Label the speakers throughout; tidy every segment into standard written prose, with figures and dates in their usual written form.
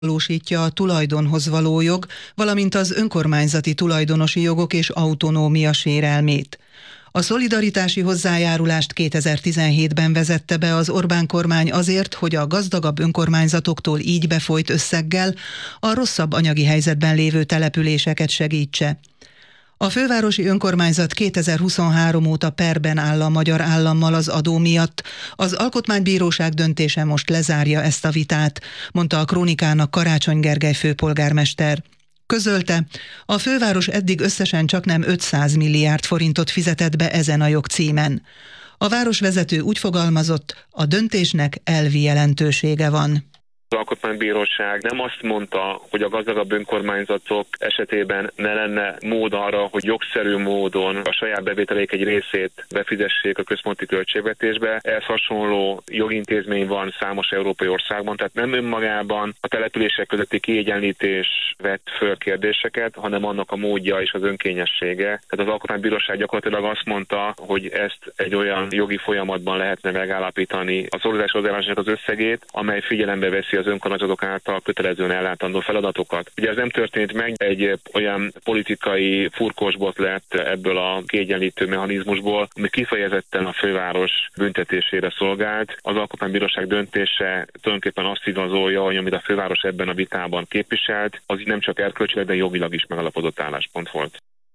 Speaker 1: valósítja a tulajdonhoz való jog, valamint az önkormányzati tulajdonosi jogok és autonómia sérelmét. A szolidaritási hozzájárulást 2017-ben vezette be az Orbán kormány azért, hogy a gazdagabb önkormányzatoktól így befolyt összeggel a rosszabb anyagi helyzetben lévő településeket segítse. A fővárosi önkormányzat 2023 óta perben áll a magyar állammal az adó miatt. Az Alkotmánybíróság döntése most lezárja ezt a vitát, mondta a Krónikának Karácsony Gergely főpolgármester. Közölte, a főváros eddig összesen csaknem 500 milliárd forintot fizetett be ezen a jogcímen. A városvezető úgy fogalmazott, a döntésnek elvi jelentősége van.
Speaker 2: Az Alkotmánybíróság nem azt mondta, hogy a gazdagabb önkormányzatok esetében ne lenne mód arra, hogy jogszerű módon a saját bevételék egy részét befizessék a központi költségvetésbe. Ehhez hasonló jogintézmény van számos európai országban, tehát nem önmagában a települések közötti kiegyenlítés vett föl kérdéseket, hanem annak a módja és az önkényessége. Tehát az Alkotmánybíróság gyakorlatilag azt mondta, hogy ezt egy olyan jogi folyamatban lehetne megállapítani a szolidaritás hozzájárulásnak az összegét, amely figyelembe veszi az önkormányzatok által kötelezően ellátandó feladatokat. Ugye ez nem történt meg, egy olyan politikai furkósbot lett ebből a kiegyenlítő mechanizmusból, ami kifejezetten a főváros büntetésére szolgált. Az Alkotmánybíróság döntése tulajdonképpen azt igazolja, hogy amit a főváros ebben a vitában képviselt, az így nem csak erkölcsileg, de jogilag is megalapodott álláspont volt.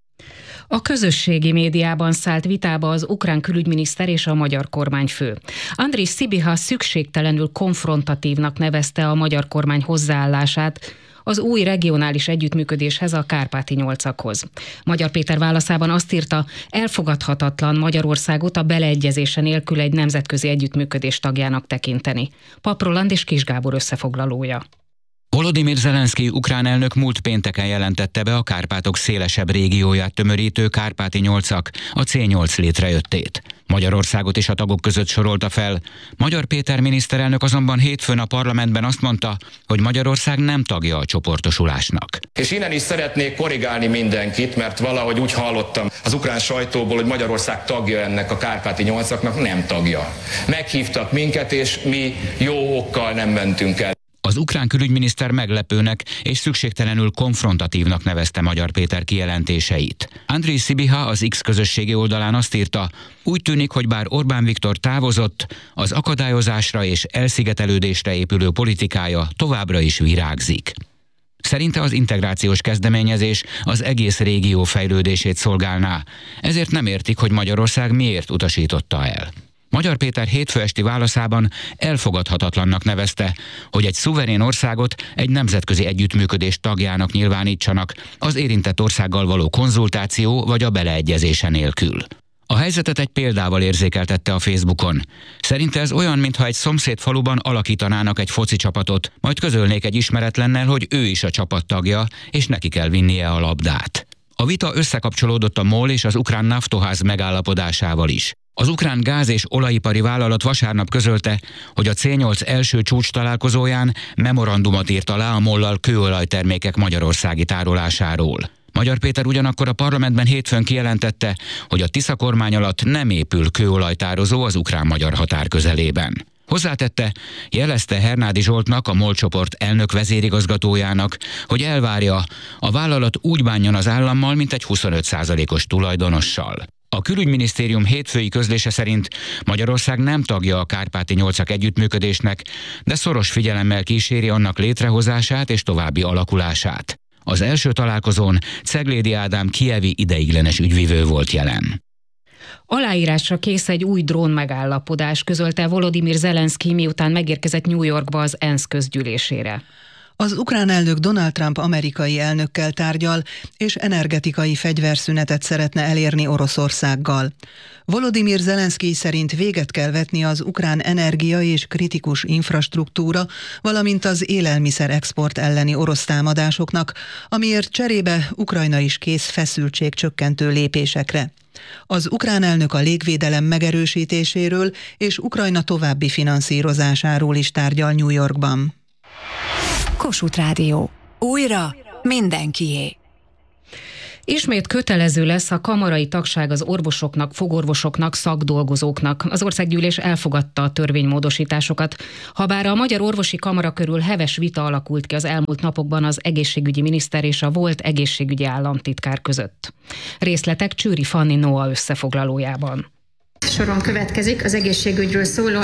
Speaker 3: A közösségi médiában szállt vitába az ukrán külügyminiszter és a magyar kormányfő. Andris Sybiha szükségtelenül konfrontatívnak nevezte a magyar kormány hozzáállását az új regionális együttműködéshez, a Kárpáti-8-akhoz. Magyar Péter válaszában azt írta, elfogadhatatlan Magyarországot a beleegyezése nélkül egy nemzetközi együttműködés tagjának tekinteni. Pap Roland és Kis Gábor összefoglalója.
Speaker 4: Volodymyr Zelenszkij ukrán elnök múlt pénteken jelentette be a Kárpátok szélesebb régióját tömörítő Kárpáti-8-ak, a C8 létrejöttét. Magyarországot is a tagok között sorolta fel. Magyar Péter miniszterelnök azonban hétfőn a parlamentben azt mondta, hogy Magyarország nem tagja a csoportosulásnak.
Speaker 5: És innen is szeretnék korrigálni mindenkit, mert valahogy úgy hallottam az ukrán sajtóból, hogy Magyarország tagja ennek a Kárpáti-8-aknak, nem tagja. Meghívtak minket, és mi jó okkal nem mentünk el.
Speaker 4: Az ukrán külügyminiszter meglepőnek és szükségtelenül konfrontatívnak nevezte Magyar Péter kijelentéseit. Andris Sybiha az X közösségi oldalán azt írta, úgy tűnik, hogy bár Orbán Viktor távozott, az akadályozásra és elszigetelődésre épülő politikája továbbra is virágzik. Szerinte az integrációs kezdeményezés az egész régió fejlődését szolgálná, ezért nem értik, hogy Magyarország miért utasította el. Magyar Péter hétfő esti válaszában elfogadhatatlannak nevezte, hogy egy szuverén országot egy nemzetközi együttműködés tagjának nyilvánítsanak az érintett országgal való konzultáció vagy a beleegyezése nélkül. A helyzetet egy példával érzékeltette a Facebookon. Szerinte ez olyan, mintha egy szomszéd faluban alakítanának egy foci csapatot, majd közölnék egy ismeretlennel, hogy ő is a csapat tagja, és neki kell vinnie a labdát. A vita összekapcsolódott a MOL és az ukrán Naftoház megállapodásával is. Az ukrán gáz- és olajipari vállalat vasárnap közölte, hogy a C8 első csúcs találkozóján memorandumot írt alá a MOL-lal kőolajtermékek magyarországi tárolásáról. Magyar Péter ugyanakkor a parlamentben hétfőn kijelentette, hogy a Tisza kormány alatt nem épül kőolajtározó az ukrán-magyar határ közelében. Hozzátette, jelezte Hernádi Zsoltnak, a MOL csoport elnök vezérigazgatójának, hogy elvárja, a vállalat úgy bánjon az állammal, mint egy 25%-os tulajdonossal. A külügyminisztérium hétfői közlése szerint Magyarország nem tagja a Kárpáti-8-ak együttműködésnek, de szoros figyelemmel kíséri annak létrehozását és további alakulását. Az első találkozón Ceglédi Ádám kijevi ideiglenes ügyvivő volt jelen.
Speaker 3: Aláírásra kész egy új drón megállapodás, közölte Volodymyr Zelenszkij, miután megérkezett New Yorkba az ENSZ közgyűlésére.
Speaker 1: Az ukrán elnök Donald Trump amerikai elnökkel tárgyal, és energetikai fegyverszünetet szeretne elérni Oroszországgal. Volodymyr Zelenszkij szerint véget kell vetni az ukrán energia és kritikus infrastruktúra, valamint az élelmiszer export elleni orosz támadásoknak, amiért cserébe Ukrajna is kész feszültségcsökkentő lépésekre. Az ukrán elnök a légvédelem megerősítéséről és Ukrajna további finanszírozásáról is tárgyal New Yorkban.
Speaker 6: Kossuth Rádió. Újra mindenkié.
Speaker 3: Ismét kötelező lesz a kamarai tagság az orvosoknak, fogorvosoknak, szakdolgozóknak. Az országgyűlés elfogadta a törvénymódosításokat. Habár a Magyar Orvosi Kamara körül heves vita alakult ki az elmúlt napokban az egészségügyi miniszter és a volt egészségügyi államtitkár között. Részletek Csőri Fanni Noa összefoglalójában.
Speaker 6: Soron következik az egészségügyről szóló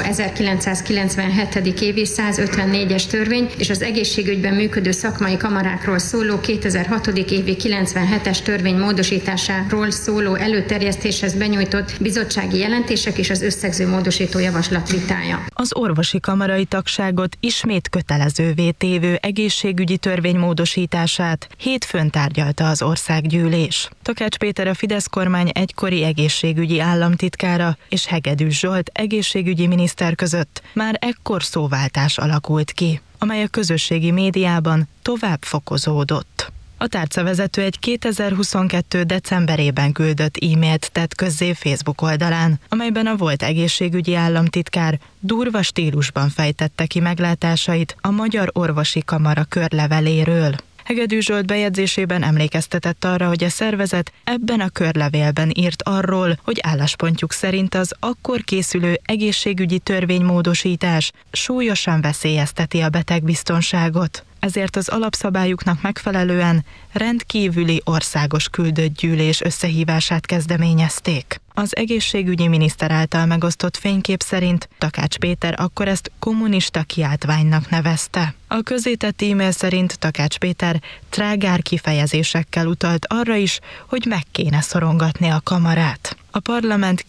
Speaker 6: 1997. évi 154-es törvény és az egészségügyben működő szakmai kamarákról szóló 2006. évi 97-es törvény módosításáról szóló előterjesztéshez benyújtott bizottsági jelentések és az összegző módosító javaslat vitája.
Speaker 7: Az orvosi kamarai tagságot ismét kötelezővé tévő egészségügyi törvény módosítását hétfőn tárgyalta az országgyűlés. Takács Péter a Fidesz kormány egykori egészségügyi államtitkára és Hegedűs Zsolt egészségügyi miniszter között már ekkor szóváltás alakult ki, amely a közösségi médiában tovább fokozódott. A tárcavezető egy 2022. decemberében küldött e-mailt tett közzé Facebook oldalán, amelyben a volt egészségügyi államtitkár durva stílusban fejtette ki meglátásait a Magyar Orvosi Kamara körleveléről. Hegedűs Zsolt bejegyzésében emlékeztetett arra, hogy a szervezet ebben a körlevélben írt arról, hogy álláspontjuk szerint az akkor készülő egészségügyi törvénymódosítás súlyosan veszélyezteti a betegbiztonságot. Ezért az alapszabályuknak megfelelően rendkívüli országos küldött gyűlés összehívását kezdeményezték. Az egészségügyi miniszter által megosztott fénykép szerint Takács Péter akkor ezt kommunista kiáltványnak nevezte. A közzétett e-mail szerint Takács Péter trágár kifejezésekkel utalt arra is, hogy meg kéne szorongatni a kamarát. A parlament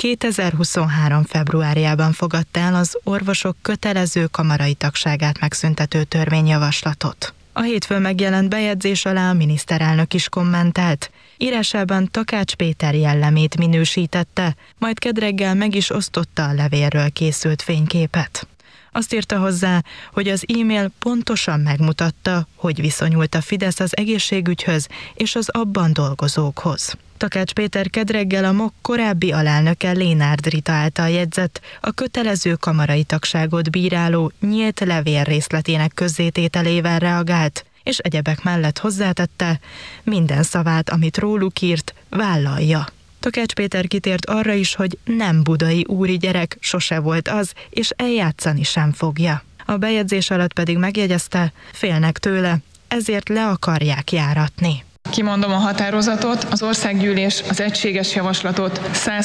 Speaker 7: 2023. februárjában fogadta el az orvosok kötelező kamarai tagságát megszüntető törvényjavaslatot. A hétfőn megjelent bejegyzés alá a miniszterelnök is kommentált. Írásában Takács Péter jellemét minősítette, majd kedreggel meg is osztotta a levélről készült fényképet. Azt írta hozzá, hogy az e-mail pontosan megmutatta, hogy viszonyult a Fidesz az egészségügyhöz és az abban dolgozókhoz. Takács Péter kedreggel a MOK korábbi alelnöke Lénárd Rita által jegyzett, a kötelező kamarai tagságot bíráló nyílt levél részletének közzétételével reagált, és egyebek mellett hozzátette, minden szavát, amit róluk írt, vállalja. Takács Péter kitért arra is, hogy nem budai úri gyerek sose volt az, és eljátszani sem fogja. A bejegyzés alatt pedig megjegyezte, félnek tőle, ezért le akarják járatni.
Speaker 8: Kimondom a határozatot, az országgyűlés az egységes javaslatot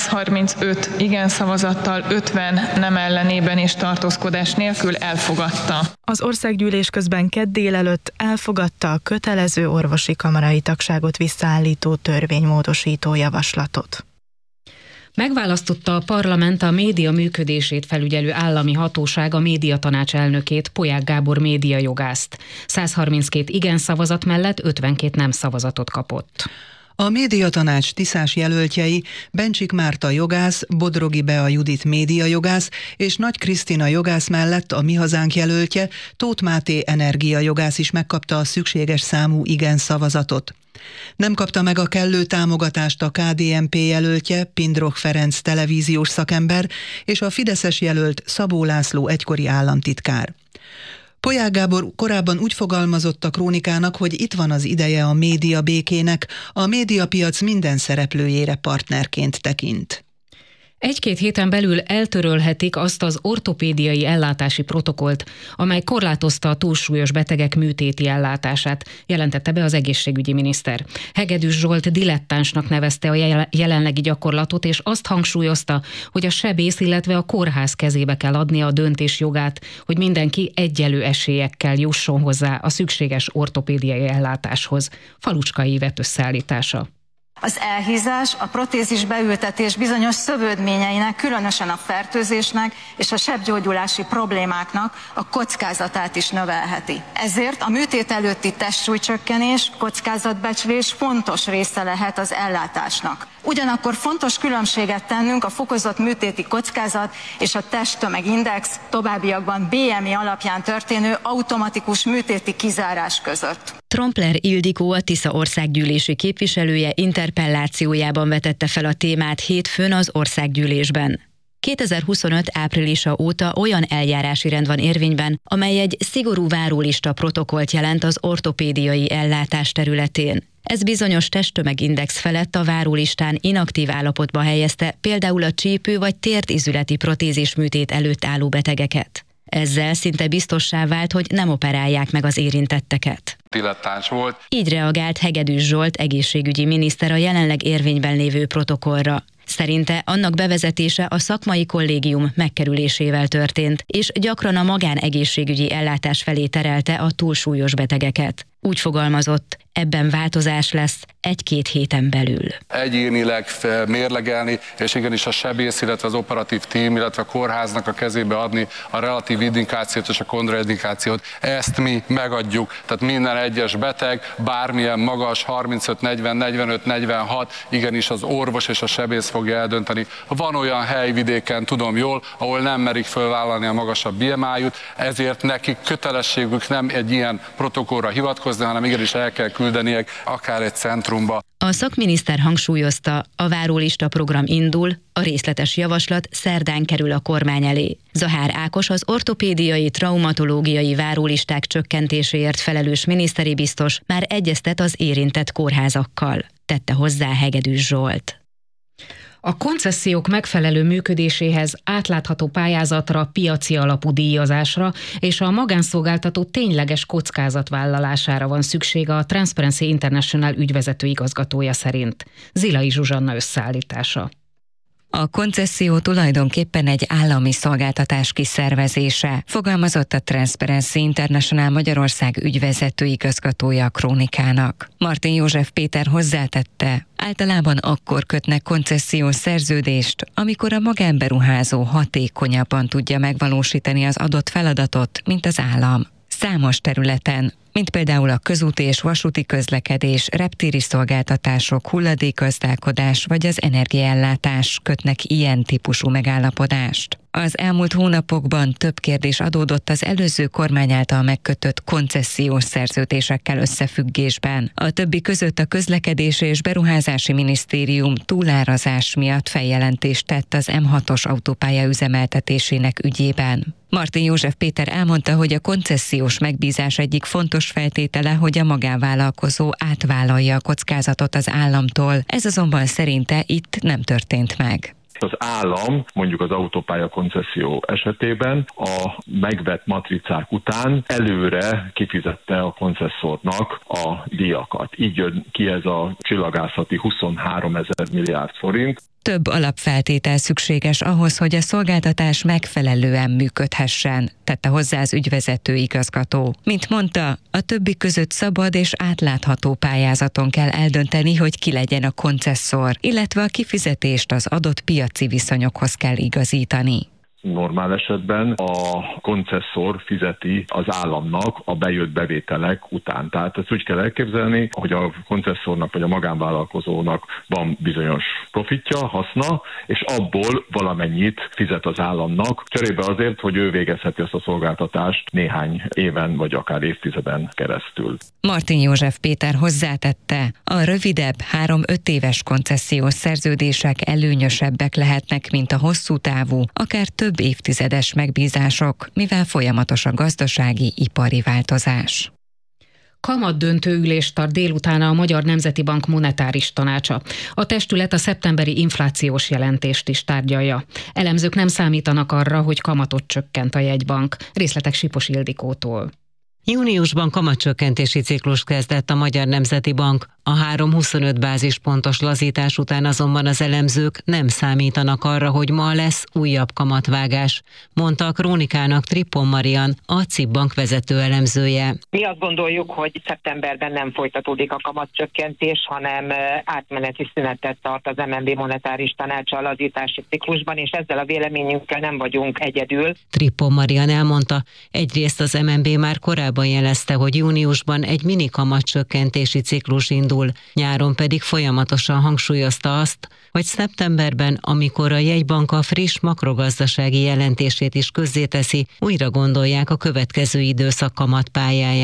Speaker 8: 135 igen szavazattal, 50 nem ellenében és tartózkodás nélkül elfogadta.
Speaker 7: Az országgyűlés közben kedd délelőtt elfogadta a kötelező orvosi kamarai tagságot visszaállító törvénymódosító javaslatot.
Speaker 3: Megválasztotta a parlament a média működését felügyelő állami hatóság a médiatanács elnökét, Polyák Gábor médiajogászt. 132 igen szavazat mellett 52 nem szavazatot kapott.
Speaker 1: A médiatanács tiszás jelöltjei Bencsik Márta jogász, Bodrogi Bea Judit médiajogász és Nagy Krisztina jogász mellett a Mi Hazánk jelöltje, Tóth Máté energiajogász is megkapta a szükséges számú igen szavazatot. Nem kapta meg a kellő támogatást a KDNP jelöltje, Pindroch Ferenc televíziós szakember és a fideszes jelölt Szabó László egykori államtitkár. Polyák Gábor korábban úgy fogalmazott a Krónikának, hogy itt van az ideje a média békének, a médiapiac minden szereplőjére partnerként tekint.
Speaker 3: Egy-két héten belül eltörölhetik azt az ortopédiai ellátási protokollt, amely korlátozta a túlsúlyos betegek műtéti ellátását, jelentette be az egészségügyi miniszter. Hegedűs Zsolt dilettánsnak nevezte a jelenlegi gyakorlatot, és azt hangsúlyozta, hogy a sebész, illetve a kórház kezébe kell adnia a döntés jogát, hogy mindenki egyenlő esélyekkel jusson hozzá a szükséges ortopédiai ellátáshoz. Falucskai Ivett összeállítása.
Speaker 9: Az elhízás, a protézis beültetés bizonyos szövődményeinek, különösen a fertőzésnek és a sebgyógyulási problémáknak a kockázatát is növelheti. Ezért a műtét előtti testsúlycsökkenés, kockázatbecslés fontos része lehet az ellátásnak. Ugyanakkor fontos különbséget tennünk a fokozott műtéti kockázat és a testtömegindex, továbbiakban BMI alapján történő automatikus műtéti kizárás között.
Speaker 10: Trompler Ildikó, a Tisza országgyűlési képviselője interpellációjában vetette fel a témát hétfőn az országgyűlésben. 2025 áprilisa óta olyan eljárási rend van érvényben, amely egy szigorú várólista protokollt jelent az ortopédiai ellátás területén. Ez bizonyos testtömegindex felett a várólistán inaktív állapotba helyezte például a csípő vagy térdizületi protézis műtét előtt álló betegeket. Ezzel szinte biztossá vált, hogy nem operálják meg az érintetteket.
Speaker 11: Dilettáns volt.
Speaker 10: Így reagált Hegedűs Zsolt egészségügyi miniszter a jelenleg érvényben lévő protokollra. Szerinte annak bevezetése a szakmai kollégium megkerülésével történt, és gyakran a magánegészségügyi ellátás felé terelte a túlsúlyos betegeket. Úgy fogalmazott, ebben változás lesz 1-2 héten belül.
Speaker 11: Egyénileg mérlegelni, és igenis a sebész, illetve az operatív tím, illetve a kórháznak a kezébe adni a relatív indikációt és a kontraindikációt. Ezt mi megadjuk. Tehát minden egyes beteg, bármilyen magas, 35, 40, 45, 46, igenis az orvos és a sebész fogja eldönteni. Van olyan hely vidéken, tudom jól, ahol nem merik fölvállalni a magasabb BMI-jut, ezért nekik kötelességük nem egy ilyen protokollra hivatkozni, hanem igenis el kell küldeniek akár egy centrumba.
Speaker 10: A szakminiszter hangsúlyozta, a várólista program indul, a részletes javaslat szerdán kerül a kormány elé. Zahár Ákos, az ortopédiai, traumatológiai várólisták csökkentéséért felelős miniszteri biztos már egyeztet az érintett kórházakkal, tette hozzá Hegedűs Zsolt.
Speaker 3: A koncesziók megfelelő működéséhez átlátható pályázatra, piaci alapú díjazásra és a magánszolgáltató tényleges kockázatvállalására van szüksége a Transparency International ügyvezető igazgatója szerint. Zilai Zsuzsanna összeállítása.
Speaker 12: A koncesszió tulajdonképpen egy állami szolgáltatás kiszervezése, fogalmazott a Transparency International Magyarország ügyvezető igazgatója a Krónikának. Martin József Péter hozzátette, általában akkor kötnek koncesziós szerződést, amikor a magánberuházó hatékonyabban tudja megvalósítani az adott feladatot, mint az állam. Számos területen, mint például a közúti és vasúti közlekedés, reptéri szolgáltatások, hulladékgazdálkodás vagy az energiaellátás kötnek ilyen típusú megállapodást. Az elmúlt hónapokban több kérdés adódott az előző kormány által megkötött koncesziós szerződésekkel összefüggésben. A többi között a Közlekedési és Beruházási Minisztérium túlárazás miatt feljelentést tett az M6-os autópálya üzemeltetésének ügyében. Martin József Péter elmondta, hogy a koncesziós megbízás egyik fontos feltétele, hogy a magánvállalkozó átvállalja a kockázatot az államtól. Ez azonban szerinte itt nem történt meg.
Speaker 13: Az állam, mondjuk az autópálya koncesszió esetében a megvett matricák után előre kifizette a koncesszornak a díjakat. Így jön ki ez a csillagászati 23 000 milliárd forint.
Speaker 12: Több alapfeltétel szükséges ahhoz, hogy a szolgáltatás megfelelően működhessen, tette hozzá az ügyvezető igazgató. Mint mondta, a többi között szabad és átlátható pályázaton kell eldönteni, hogy ki legyen a koncesszor, illetve a kifizetést az adott piaci viszonyokhoz kell igazítani.
Speaker 13: Normál esetben a koncesszor fizeti az államnak a bejött bevételek után. Tehát ezt úgy kell elképzelni, hogy a koncesszornak vagy a magánvállalkozónak van bizonyos profitja, haszna, és abból valamennyit fizet az államnak, cserébe azért, hogy ő végezheti ezt a szolgáltatást néhány éven vagy akár évtizeden keresztül.
Speaker 12: Martin József Péter hozzátette, a rövidebb 3-5 éves koncesziós szerződések előnyösebbek lehetnek, mint a hosszú távú, akár több évtizedes megbízások, mivel folyamatos a gazdasági, ipari változás.
Speaker 3: Kamatdöntő ülést tart délután a Magyar Nemzeti Bank monetáris tanácsa. A testület a szeptemberi inflációs jelentést is tárgyalja. Elemzők nem számítanak arra, hogy kamatot csökkent a jegybank. Részletek Sipos Ildikótól.
Speaker 14: Júniusban kamatcsökkentési ciklust kezdett a Magyar Nemzeti Bank. A 3,25 bázispontos lazítás után azonban az elemzők nem számítanak arra, hogy ma lesz újabb kamatvágás, mondta a Krónikának Trippon Marian, a CIB Bank vezető elemzője.
Speaker 15: Mi azt gondoljuk, hogy szeptemberben nem folytatódik a kamatcsökkentés, hanem átmeneti szünetet tart az MNB monetáris tanácsa a lazítási ciklusban, és ezzel a véleményünkkel nem vagyunk egyedül.
Speaker 14: Trippon Marian elmondta, egyrészt az MNB már korábban jelezte, hogy júniusban egy mini kamatcsökkentési ciklus indul, nyáron pedig folyamatosan hangsúlyozta azt, hogy szeptemberben, amikor a jegybank a friss makrogazdasági jelentését is közzéteszi, újra gondolják a következő időszak kamatpályáját.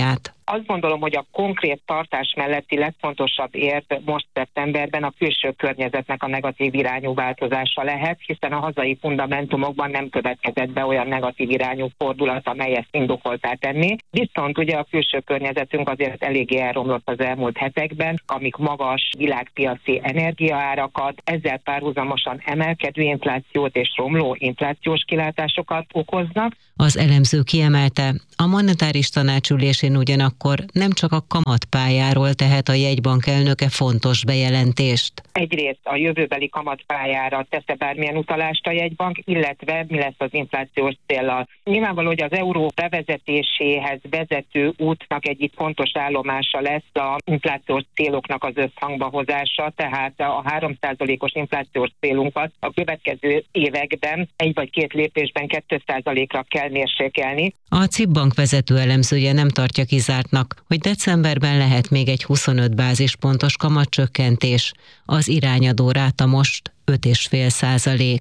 Speaker 15: Azt gondolom, hogy a konkrét tartás melletti legfontosabb érv most szeptemberben a külső környezetnek a negatív irányú változása lehet, hiszen a hazai fundamentumokban nem következett be olyan negatív irányú fordulat, amely ezt indokoltá tenni. Viszont ugye a külső környezetünk azért eléggé elromlott az elmúlt hetekben, amik magas világpiaci energiaárakat, ezzel párhuzamosan emelkedő inflációt és romló inflációs kilátásokat okoznak.
Speaker 14: Az elemző kiemelte, a monetáris tanácsülésén ugyanakkor nem csak a kamatpályáról tehet a jegybank elnöke fontos bejelentést.
Speaker 15: Egyrészt a jövőbeli kamatpályára tesz bármilyen utalást a jegybank, illetve mi lesz az inflációs céllal. Nyilvánvaló, hogy az euró bevezetéséhez vezető útnak egyik fontos állomása lesz az inflációs céloknak az összhangba hozása, tehát a 3%-os inflációs célunkat a következő években 1 vagy 2 lépésben 2%-ra kell mérsékelni.
Speaker 14: A CIP bank vezető elemzője nem tartja kizártnak, hogy decemberben lehet még egy 25 bázispontos kamatcsökkentés, az irányadó ráta most 5,5%.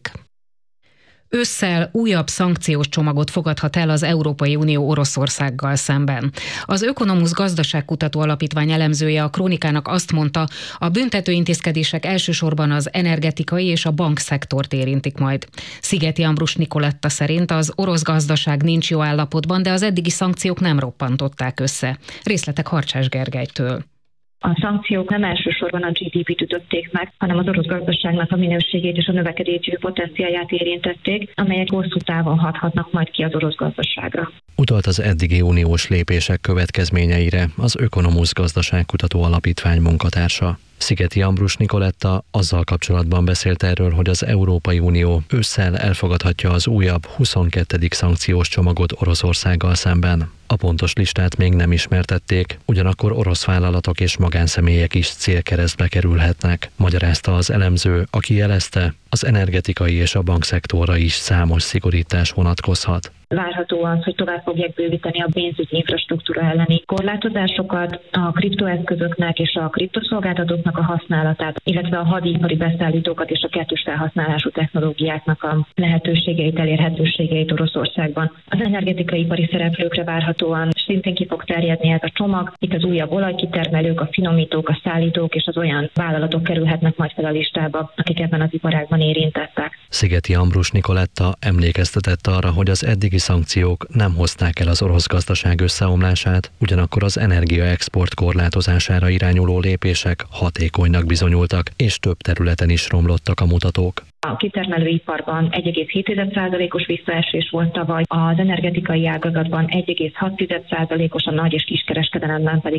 Speaker 3: Ősszel újabb szankciós csomagot fogadhat el az Európai Unió Oroszországgal szemben. Az Ökonomusz gazdaságkutató alapítvány elemzője a Krónikának azt mondta, a büntető intézkedések elsősorban az energetikai és a bankszektort érintik majd. Szigeti Ambrus Nikoletta szerint az orosz gazdaság nincs jó állapotban, de az eddigi szankciók nem roppantották össze. Részletek Harcsás Gergelytől.
Speaker 16: A szankciók nem elsősorban a GDP-t ütötték meg, hanem az orosz gazdaságnak a minőségét és a növekedési potenciálját érintették, amelyek hosszú távon hathatnak majd ki az orosz gazdaságra.
Speaker 17: Utalt az eddigi uniós lépések következményeire az Ökonomusz gazdaságkutató alapítvány munkatársa. Szigeti Ambrus Nikoletta azzal kapcsolatban beszélt erről, hogy az Európai Unió ősszel elfogadhatja az újabb 22. szankciós csomagot Oroszországgal szemben. A pontos listát még nem ismertették, ugyanakkor orosz vállalatok és magánszemélyek is célkeresztbe kerülhetnek, magyarázta az elemző, aki jelezte, az energetikai és a bankszektorra is számos szigorítás vonatkozhat.
Speaker 16: Várható az, hogy tovább fogják bővíteni a pénzügyi infrastruktúra elleni korlátozásokat, a kriptoeszközöknek és a kriptoszolgáltatóknak a használatát, illetve a hadipari beszállítókat és a kettős felhasználású technológiáknak a lehetőségeit, elérhetőségeit Oroszországban. Az energetikai ipari szereplőkre várhatóan szintén ki fog terjedni ez a csomag. Itt az újabb olajkitermelők, a finomítók, a szállítók és az olyan vállalatok kerülhetnek majd fel a listába, akik ebben az iparágban érintettek.
Speaker 17: Szigeti Ambrus Nikoletta emlékeztetett arra, hogy az eddigi szankciók nem hozták el az orosz gazdaság összeomlását, ugyanakkor az energiaexport korlátozására irányuló lépések hatékonynak bizonyultak, és több területen is romlottak a mutatók.
Speaker 16: A kitermelőiparban 1,7%-os visszaesés volt tavaly, az energetikai ágazatban 1,6%-os, a nagy- és kiskereskedelemben pedig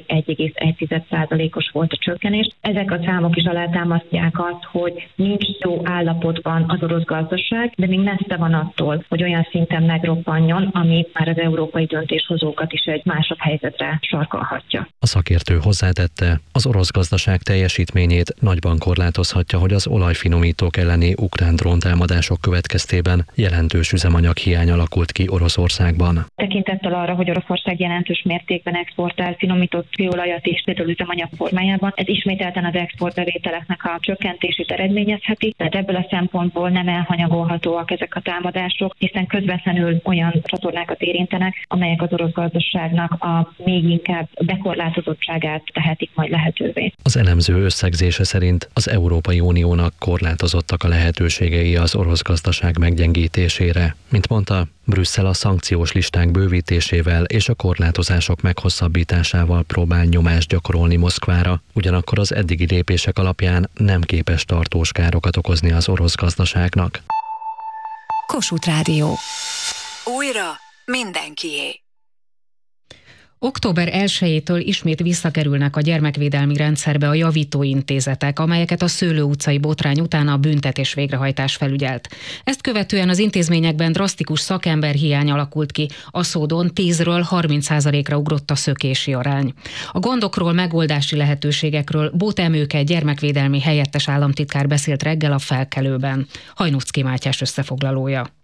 Speaker 16: 1,1%-os volt a csökkenés. Ezek a számok is alátámasztják azt, hogy nincs jó állapotban az orosz gazdaság, de még messze van attól, hogy olyan szinten megroppanjon, ami már az európai döntéshozókat is egy másabb helyzetre sarkalhatja.
Speaker 17: A szakértő hozzátette, az orosz gazdaság teljesítményét nagyban korlátozhatja, hogy az olajfinomítók elleni ukrán dróntámadások következtében jelentős üzemanyag hiány alakult ki Oroszországban.
Speaker 16: Tekintettel arra, hogy Oroszország jelentős mértékben exportál finomított kőolajat és például üzemanyag formájában, ez ismételten az exportbevételeknek a csökkentését eredményezheti, tehát ebből a szempontból nem elhanyagolhatóak ezek a támadások, hiszen közvetlenül olyan csatornákat érintenek, amelyek az orosz gazdaságnak a még inkább bekorlátozottságát tehetik majd lehetővé.
Speaker 17: Az elemző összegzése szerint az Európai Uniónak korlátozottak a lehetőségei az orosz gazdaság meggyengítésére. Mint mondta, Brüsszel a szankciós listák bővítésével és a korlátozások meghosszabbításával próbál nyomást gyakorolni Moszkvára, ugyanakkor az eddigi lépések alapján nem képes tartós károkat okozni az orosz gazdaságnak.
Speaker 18: Kossuth Rádió. Újra mindenkié.
Speaker 3: Október 1-től ismét visszakerülnek a gyermekvédelmi rendszerbe a javítóintézetek, amelyeket a Szőlő utcai botrány után a büntetés végrehajtás felügyelt. Ezt követően az intézményekben drasztikus szakemberhiány alakult ki, a Szódon 10-ről 30%-ra ugrott a szökési arány. A gondokról, megoldási lehetőségekről Bóth Emőke gyermekvédelmi helyettes államtitkár beszélt reggel a Felkelőben. Hajnóczky Mátyás összefoglalója.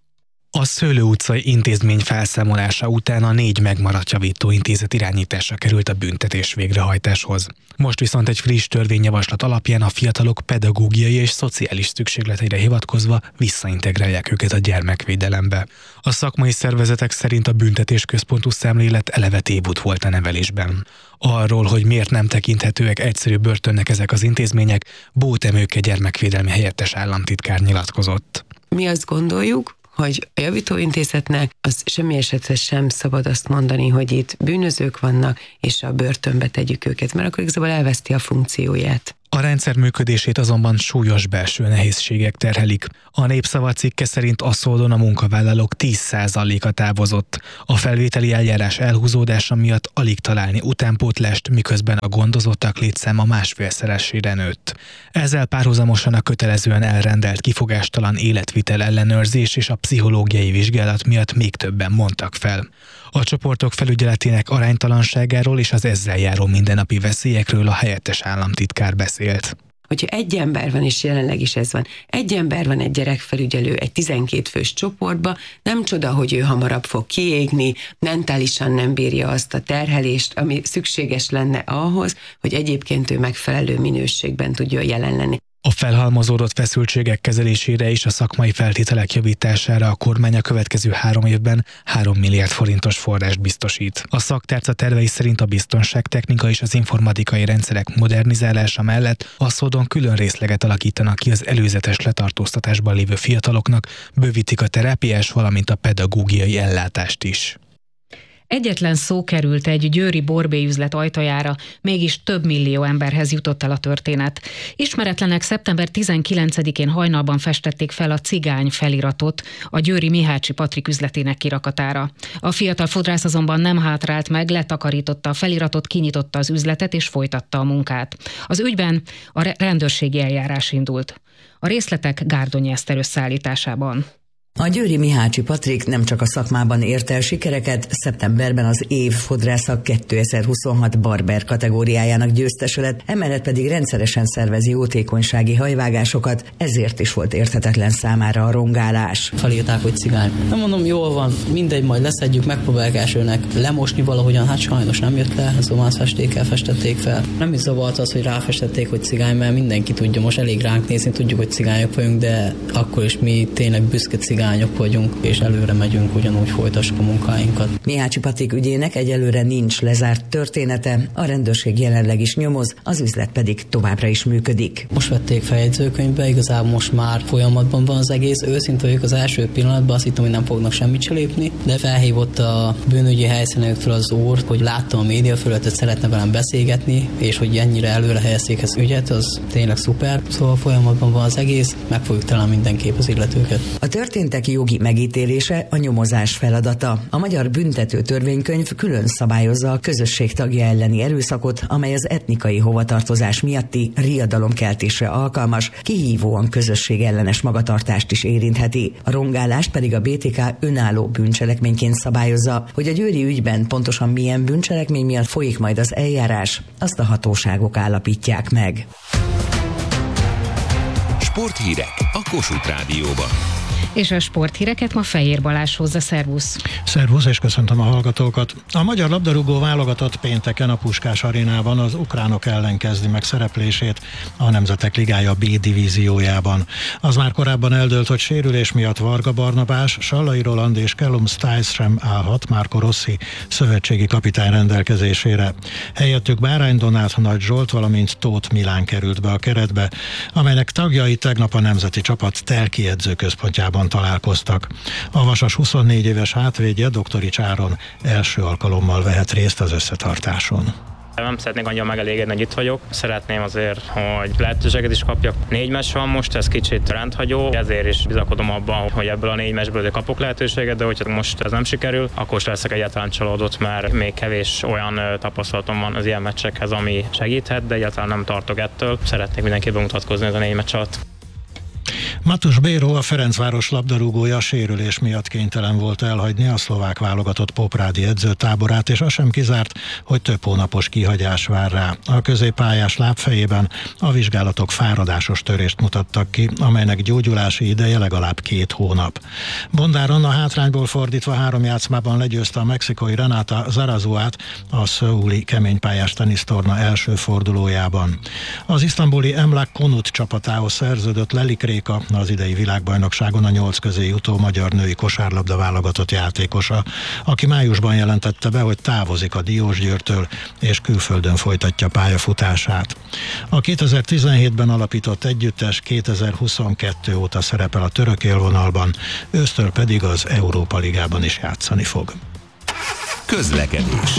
Speaker 19: A Szőlő utcai intézmény felszámolása után a 4 megmaradt javítóintézet irányításra került a büntetés végrehajtáshoz. Most viszont egy friss törvényjavaslat alapján a fiatalok pedagógiai és szociális szükségleteire hivatkozva visszaintegrálják őket a gyermekvédelembe. A szakmai szervezetek szerint a büntetésközpontú szemlélet eleve tévút volt a nevelésben. Arról, hogy miért nem tekinthetőek egyszerű börtönnek ezek az intézmények, Bóth Emőke gyermekvédelmi helyettes államtitkár nyilatkozott.
Speaker 20: Mi azt gondoljuk, hogy a javítóintézetnek az semmi esetre sem szabad azt mondani, hogy itt bűnözők vannak, és a börtönbe tegyük őket, mert akkor igazából elveszti a funkcióját.
Speaker 19: A rendszer működését azonban súlyos belső nehézségek terhelik. A Népszava cikke szerint Aszódon a munkavállalók 10%-a távozott. A felvételi eljárás elhúzódása miatt alig találni utánpótlást, miközben a gondozottak létszáma 1,5-szeresére nőtt. Ezzel párhuzamosan a kötelezően elrendelt kifogástalan életvitel ellenőrzés és a pszichológiai vizsgálat miatt még többen mondtak fel. A csoportok felügyeletének aránytalanságáról és az ezzel járó mindennapi veszélyekről a helyettes államtitkár beszélt.
Speaker 20: Hogyha egy ember van, és jelenleg is ez van, egy ember van egy gyerekfelügyelő egy 12 fős csoportba, nem csoda, hogy ő hamarabb fog kiégni, mentálisan nem bírja azt a terhelést, ami szükséges lenne ahhoz, hogy egyébként ő megfelelő minőségben tudjon jelen lenni.
Speaker 19: A felhalmozódott feszültségek kezelésére és a szakmai feltételek javítására a kormány a következő 3 évben 3 milliárd forintos forrást biztosít. A szaktárca tervei szerint a biztonságtechnika és az informatikai rendszerek modernizálása mellett Aszódon külön részleget alakítanak ki az előzetes letartóztatásban lévő fiataloknak, bővítik a terápiás, valamint a pedagógiai ellátást is.
Speaker 3: Egyetlen szó került egy győri borbélyüzlet ajtajára, mégis több millió emberhez jutott el a történet. Ismeretlenek szeptember 19-én hajnalban festették fel a cigány feliratot a győri Mihácsi Patrik üzletének kirakatára. A fiatal fodrász azonban nem hátrált meg, letakarította a feliratot, kinyitotta az üzletet és folytatta a munkát. Az ügyben a rendőrségi eljárás indult. A részletek Gárdonyi Eszter összeállításában.
Speaker 21: A győri Mihácsi Patrik nem csak a szakmában ért el sikereket, szeptemberben az év fodrásza 2026 barber kategóriájának győztese lett, emellett pedig rendszeresen szervezi jótékonysági hajvágásokat, ezért is volt érthetetlen számára a rongálás.
Speaker 22: Felírták, hogy cigány. Nem mondom, jól van, mindegy, majd leszedjük, megpróbálják elsőnek lemosni valahogyan, hát sajnos nem jött le, zomászfestékkel festették fel. Nem is zavart az, hogy ráfestették, hogy cigány, mert mindenki tudja, most elég ránk nézni, tudjuk, hogy cigányok vagyunk, de akkor is mi tényleg büszke cigányok vagyunk, és előre megyünk, ugyanúgy folytassuk a munkáinkat.
Speaker 21: Mihácsi Patrik ügyének egyelőre nincs lezárt története, a rendőrség jelenleg is nyomoz, az üzlet pedig továbbra is működik.
Speaker 22: Most vették fel jegyzőkönyvbe, igazából most már folyamatban van az egész. Őszinte vagyok, az első pillanatban azt hittem, hogy nem fognak semmit se lépni, de felhívott a bűnügyi helyszíneiktől az úr, hogy látta a média fölöttet, szeretne velem beszélgetni, és hogy ennyire előre helyezték az ügyet, az tényleg szuper. Szóval folyamatban van az egész, meg fogjuk találni mindenképp az illetőket.
Speaker 21: A történtek jogi megítélése a nyomozás feladata. A magyar büntető törvénykönyv külön szabályozza a közösség tagja elleni erőszakot, amely az etnikai hovatartozás miatti riadalomkeltésre alkalmas, kihívóan közösség ellenes magatartást is érintheti. A rongálást pedig a BTK önálló bűncselekményként szabályozza, hogy a győri ügyben pontosan milyen bűncselekmény miatt folyik majd az eljárás, azt a hatóságok állapítják meg.
Speaker 23: Sporthírek a Kossuth Rádióban.
Speaker 3: És a sporthíreket ma Fejér Balázs hozza, szervusz!
Speaker 24: Szervusz, és köszöntöm a hallgatókat! A magyar labdarúgó válogatott pénteken a Puskás Arénában az ukránok ellen kezdi meg szereplését a Nemzetek Ligája B divíziójában. Az már korábban eldőlt, hogy sérülés miatt Varga Barnabás, Sallai Roland és Callum Stiles sem állhat Marco Rossi szövetségi kapitány rendelkezésére. Helyettük Bárány Donát, Nagy Zsolt, valamint Tóth Milán került be a keretbe, amelynek tagjai tegnap a nemzeti csapat telki edzőközpontjában találkoztak. A Vasas 24 éves hátvédje, Doktorics Áron első alkalommal vehet részt az összetartáson.
Speaker 25: Nem szeretnék annyira megelégedni, hogy itt vagyok. Szeretném azért, hogy lehetőséget is kapjak. 4 meccs van most, ez kicsit rendhagyó, ezért is bizakodom abban, hogy ebből a 4 meccsből kapok lehetőséget, de hogyha most ez nem sikerül, akkor is leszek egyáltalán csalódott, mert még kevés olyan tapasztalatom van az ilyen meccsekhez, ami segíthet, de egyáltalán nem tartok ettől. Szeretnék mindenki bemutatkozni ez a 4 meccs alatt.
Speaker 24: Matus Béró, a Ferencváros labdarúgója sérülés miatt kénytelen volt elhagyni a szlovák válogatott poprádi edzőtáborát, és az sem kizárt, hogy több hónapos kihagyás vár rá. A középpályás lábfejében a vizsgálatok fáradásos törést mutattak ki, amelynek gyógyulási ideje legalább 2 hónap. Bondáron a hátrányból fordítva 3 játszmában legyőzte a mexikói Renata Zarazuát a szöuli keménypályás tenisztorna első fordulójában. Az isztambuli Emlak Konut csapatához szerződött Lelik Réka, az idei világbajnokságon a 8 közé jutó magyar női kosárlabda válogatott játékosa, aki májusban jelentette be, hogy távozik a Diósgyőrtől, és külföldön folytatja pályafutását. A 2017-ben alapított együttes 2022 óta szerepel a török élvonalban, ősztől pedig az Európa Ligában is játszani fog.
Speaker 23: Közlekedés.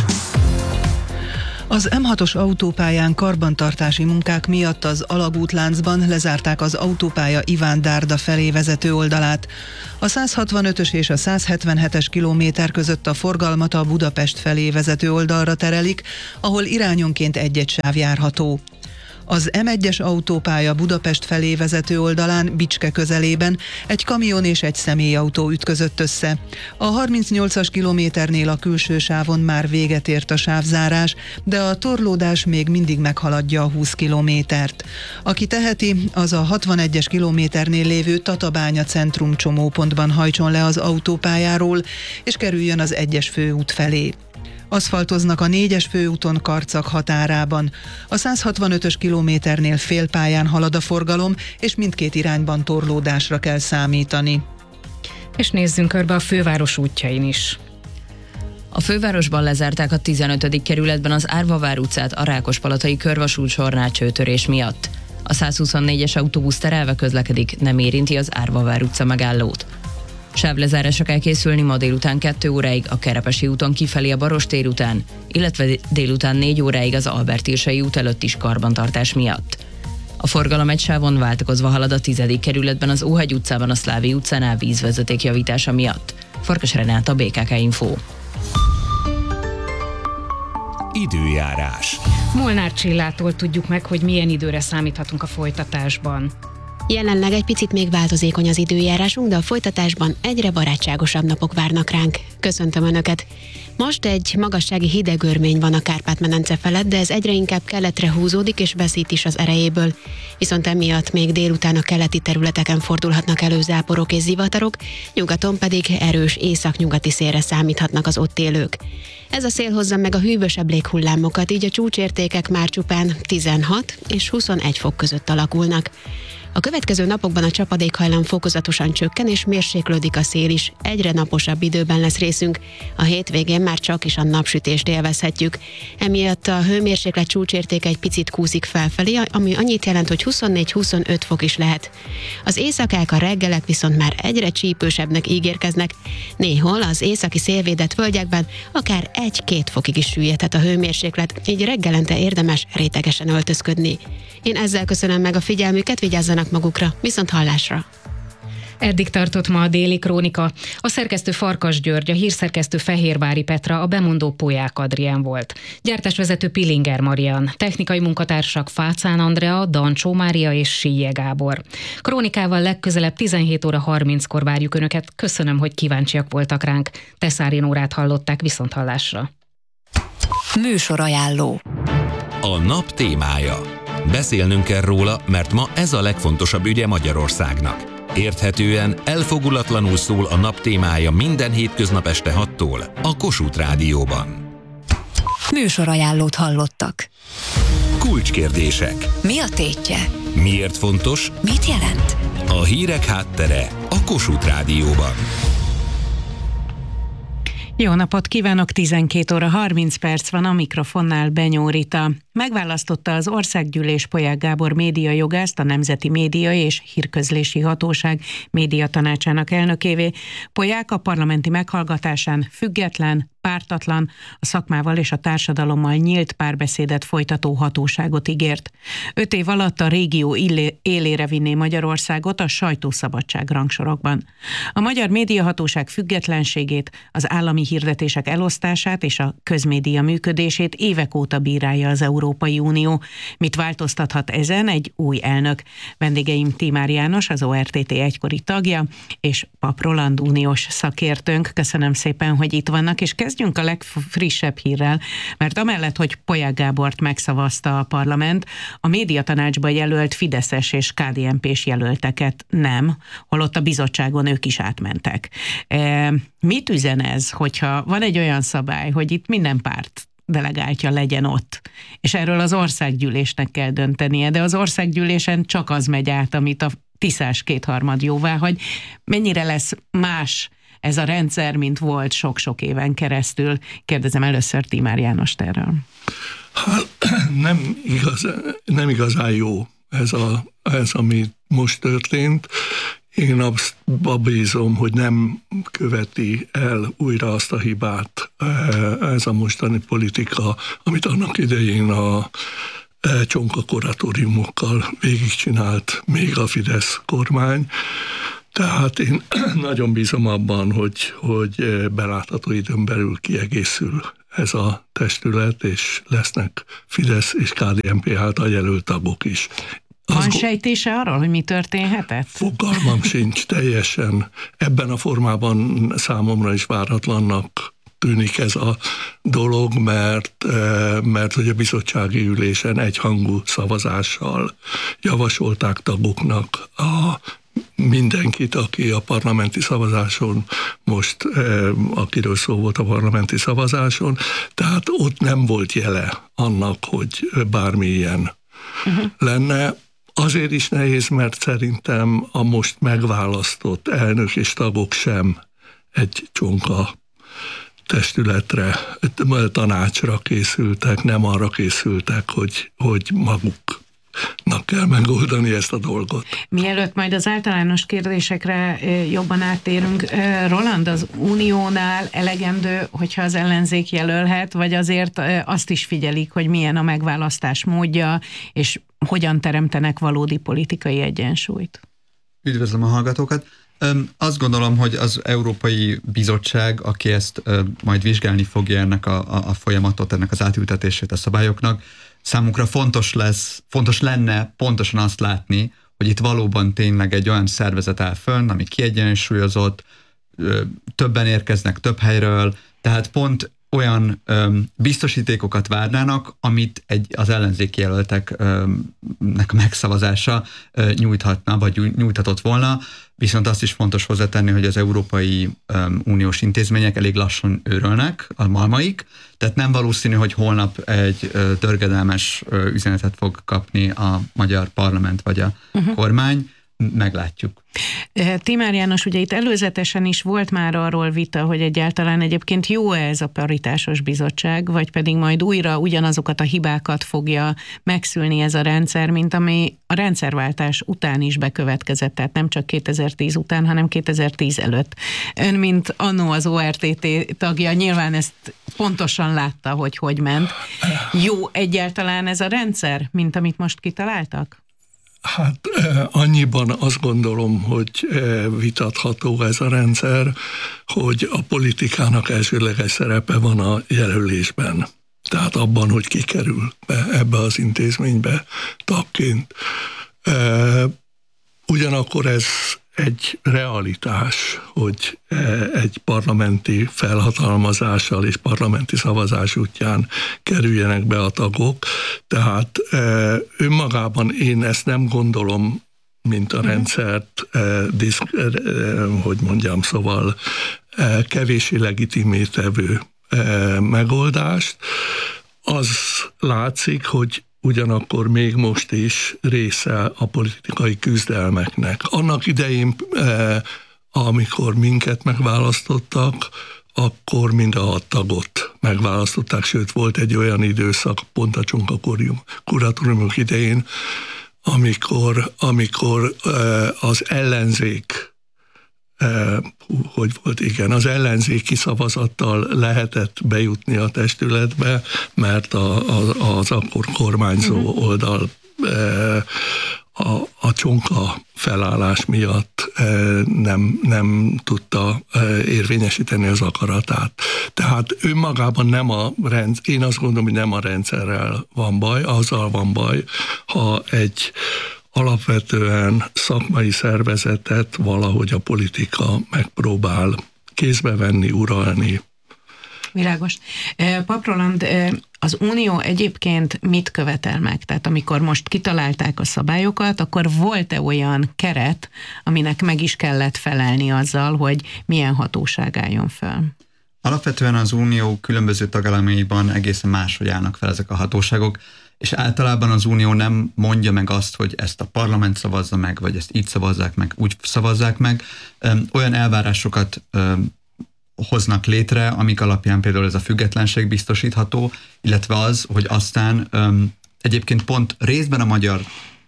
Speaker 1: Az M6-os autópályán karbantartási munkák miatt az alagútláncban lezárták az autópálya Iván Dárda felé vezető oldalát. A 165-ös és a 177-es kilométer között a forgalmat a Budapest felé vezető oldalra terelik, ahol irányonként egy-egy sáv járható. Az M1-es autópálya Budapest felé vezető oldalán Bicske közelében egy kamion és egy személyautó ütközött össze. A 38-as kilométernél a külső sávon már véget ért a sávzárás, de a torlódás még mindig meghaladja a 20 kilométert. Aki teheti, az a 61-es kilométernél lévő Tatabánya centrum csomópontban hajtson le az autópályáról, és kerüljön az 1-es főút felé. Aszfaltoznak a 4-es főúton Karcag határában. A 165-ös kilométernél félpályán halad a forgalom, és mindkét irányban torlódásra kell számítani.
Speaker 3: És nézzünk körbe a főváros útjain is.
Speaker 2: A fővárosban lezárták a 15. kerületben az Árvavár utcát a Rákospalatai körvasút sornácsőtörés miatt. A 124-es autóbusz terelve közlekedik, nem érinti az Árvavár utca megállót. Sávlezárásra kell készülni ma délután 2 óráig a Kerepesi úton kifelé a Barostér után, illetve délután 4 óráig az Albert-Irsai út előtt is karbantartás miatt. A forgalom egy sávon váltakozva halad a 10. kerületben az Óhegy utcában a Szlávi utcánál vízvezeték javítása miatt. Farkas Renáta, BKK Info.
Speaker 23: Időjárás.
Speaker 3: Molnár Csillától tudjuk meg, hogy milyen időre számíthatunk a folytatásban.
Speaker 4: Jelenleg egy picit még változékony az időjárásunk, de a folytatásban egyre barátságosabb napok várnak ránk. Köszöntöm Önöket! Most egy magassági hideg örmény van a Kárpát-medence felett, de ez egyre inkább keletre húzódik és veszít is az erejéből. Viszont emiatt még délután a keleti területeken fordulhatnak elő záporok és zivatarok, nyugaton pedig erős északnyugati szélre számíthatnak az ott élők. Ez a szél hozza meg a hűvösebb léghullámokat, így a csúcsértékek már csupán 16 és 21 fok között alakulnak. A következő napokban a csapadékhajlam fokozatosan csökken és mérséklődik a szél is, egyre naposabb időben lesz részünk, a hétvégén már csak is a napsütést élvezhetjük. Emiatt a hőmérséklet csúcsértéke egy picit kúszik felfelé, ami annyit jelent, hogy 24-25 fok is lehet. Az éjszakák, a reggelek viszont már egyre csípősebbnek ígérkeznek, néhol az északi szélvédett völgyekben akár 1-2 fokig is süllyedhet a hőmérséklet, így reggelente érdemes rétegesen öltözködni. Én ezzel köszönöm meg a figyelmüket, vigyázzanak magukra, viszont hallásra!
Speaker 3: Eddig tartott ma a Déli Krónika. A szerkesztő Farkas György, a hírszerkesztő Fehérvári Petra, a bemondó Polyák Adrián volt. Gyártásvezető Pillinger Marian, technikai munkatársak Fácán Andrea, Dancsó Mária és Síje Gábor. Krónikával legközelebb 17 óra 30-kor várjuk Önöket. Köszönöm, hogy kíváncsiak voltak ránk. Teszárin órát hallották, viszonthallásra.
Speaker 18: Műsorajánló.
Speaker 23: A nap témája. Beszélnünk kell róla, mert ma ez a legfontosabb ügye Magyarországnak. Érthetően, elfogulatlanul szól a nap témája minden hétköznap este 6-tól a Kossuth Rádióban.
Speaker 18: Műsorajánlót hallottak.
Speaker 23: Kulcskérdések.
Speaker 18: Mi a tétje?
Speaker 23: Miért fontos?
Speaker 18: Mit jelent?
Speaker 23: A hírek háttere a Kossuth Rádióban.
Speaker 14: Jó napot kívánok, 12 óra 30 perc van, a mikrofonnál Benyó Rita. Megválasztotta az Országgyűlés Polyák Gábor médiajogászt a Nemzeti Média és Hírközlési Hatóság médiatanácsának elnökévé. Polyák a parlamenti meghallgatásán független, pártatlan, a szakmával és a társadalommal nyílt párbeszédet folytató hatóságot ígért. 5 év alatt a régió élére vinné Magyarországot a sajtószabadság rangsorokban. A Magyar Médiahatóság függetlenségét, az állami hirdetések elosztását és a közmédia működését évek óta bírálja az Európai
Speaker 5: Európai Unió. Mit változtathat ezen egy új elnök? Vendégeim Tímár János, az ORTT egykori tagja, és Papp Roland uniós szakértőnk. Köszönöm szépen, hogy itt vannak, és kezdjünk a legfrissebb hírrel, mert amellett, hogy Polyák Gábort megszavazta a parlament, a médiatanácsba jelölt fideszes és KDNP-s jelölteket nem, holott a bizottságon ők is átmentek. Mit üzen ez, hogyha van egy olyan szabály, hogy itt minden párt delegáltja legyen ott, és erről az országgyűlésnek kell döntenie, de az országgyűlésen csak az megy át, amit a tiszás kétharmad jóváhagy. Mennyire lesz más ez a rendszer, mint volt sok-sok éven keresztül? Kérdezem először Tímár Jánost erről.
Speaker 6: Hát, nem igazán jó ez, ami most történt. Én abba bízom, hogy nem követi el újra azt a hibát ez a mostani politika, amit annak idején a csonka kuratóriumokkal végigcsinált még a Fidesz kormány. Tehát én nagyon bízom abban, hogy belátható időn belül kiegészül ez a testület, és lesznek Fidesz és KDNP által jelölt tagok is.
Speaker 5: Van sejtése arról, hogy mi történhet?
Speaker 6: Fogalmam sincs teljesen. Ebben a formában számomra is váratlannak tűnik ez a dolog, mert hogy a bizottsági ülésen egyhangú szavazással javasolták tagoknak mindenkit, aki a parlamenti szavazáson most, akiről szó volt a parlamenti szavazáson, tehát ott nem volt jele annak, hogy bármilyen lenne. Azért is nehéz, mert szerintem a most megválasztott elnök és tagok sem egy csonka testületre, tanácsra készültek, nem arra készültek, hogy maguknak kell megoldani ezt a dolgot.
Speaker 5: Mielőtt majd az általános kérdésekre jobban áttérünk, Roland, az Uniónál elegendő, hogyha az ellenzék jelölhet, vagy azért azt is figyelik, hogy milyen a megválasztás módja, és hogyan teremtenek valódi politikai egyensúlyt?
Speaker 7: Üdvözlöm a hallgatókat! Azt gondolom, hogy az Európai Bizottság, aki ezt majd vizsgálni fogja ennek a folyamatot, ennek az átültetését a szabályoknak, számukra fontos lenne pontosan azt látni, hogy itt valóban tényleg egy olyan szervezet áll fönn, ami kiegyensúlyozott, többen érkeznek több helyről, tehát pont olyan biztosítékokat várnának, amit az ellenzéki jelölteknek megszavazása nyújthatna, vagy nyújthatott volna, viszont azt is fontos hozzátenni, hogy az Európai Uniós intézmények elég lassan őrölnek, a malmaik, tehát nem valószínű, hogy holnap egy törgedelmes üzenetet fog kapni a magyar parlament vagy a kormány, meglátjuk.
Speaker 5: Tímár János, ugye itt előzetesen is volt már arról vita, hogy egyáltalán egyébként jó-e ez a paritásos bizottság, vagy pedig majd újra ugyanazokat a hibákat fogja megszülni ez a rendszer, mint ami a rendszerváltás után is bekövetkezett, tehát nem csak 2010 után, hanem 2010 előtt. Ön, mint annó az ORTT tagja, nyilván ezt pontosan látta, hogy ment. Jó egyáltalán ez a rendszer, mint amit most kitaláltak?
Speaker 6: Hát annyiban azt gondolom, hogy vitatható ez a rendszer, hogy a politikának elsőleges szerepe van a jelölésben. Tehát abban, hogy kikerül be ebbe az intézménybe tagként. Ugyanakkor ez egy realitás, hogy egy parlamenti felhatalmazással és parlamenti szavazás útján kerüljenek be a tagok. Tehát önmagában én ezt nem gondolom, mint a rendszert, hogy mondjam, szóval kevéssé legitimé tevő megoldást. Az látszik, hogy ugyanakkor még most is része a politikai küzdelmeknek. Annak idején, amikor minket megválasztottak, akkor mind a 6 tagot megválasztották, sőt volt egy olyan időszak, pont a csonka kuratóriumok idején, amikor az ellenzék az ellenzéki szavazattal lehetett bejutni a testületbe, mert az akkor kormányzó oldal a csonka felállás miatt nem tudta érvényesíteni az akaratát. Tehát önmagában én azt gondolom, hogy nem a rendszerrel van baj, azzal van baj, ha egy alapvetően szakmai szervezetet valahogy a politika megpróbál kézbe venni, uralni.
Speaker 5: Világos. Papp Roland, az Unió egyébként mit követel meg? Tehát amikor most kitalálták a szabályokat, akkor volt-e olyan keret, aminek meg is kellett felelni azzal, hogy milyen hatóság álljon fel?
Speaker 7: Alapvetően az Unió különböző tagállamaiban egészen máshogy állnak fel ezek a hatóságok, és általában az Unió nem mondja meg azt, hogy ezt a parlament szavazza meg, vagy ezt így szavazzák meg, úgy szavazzák meg. Olyan elvárásokat hoznak létre, amik alapján például ez a függetlenség biztosítható, illetve az, hogy aztán egyébként pont részben a magyar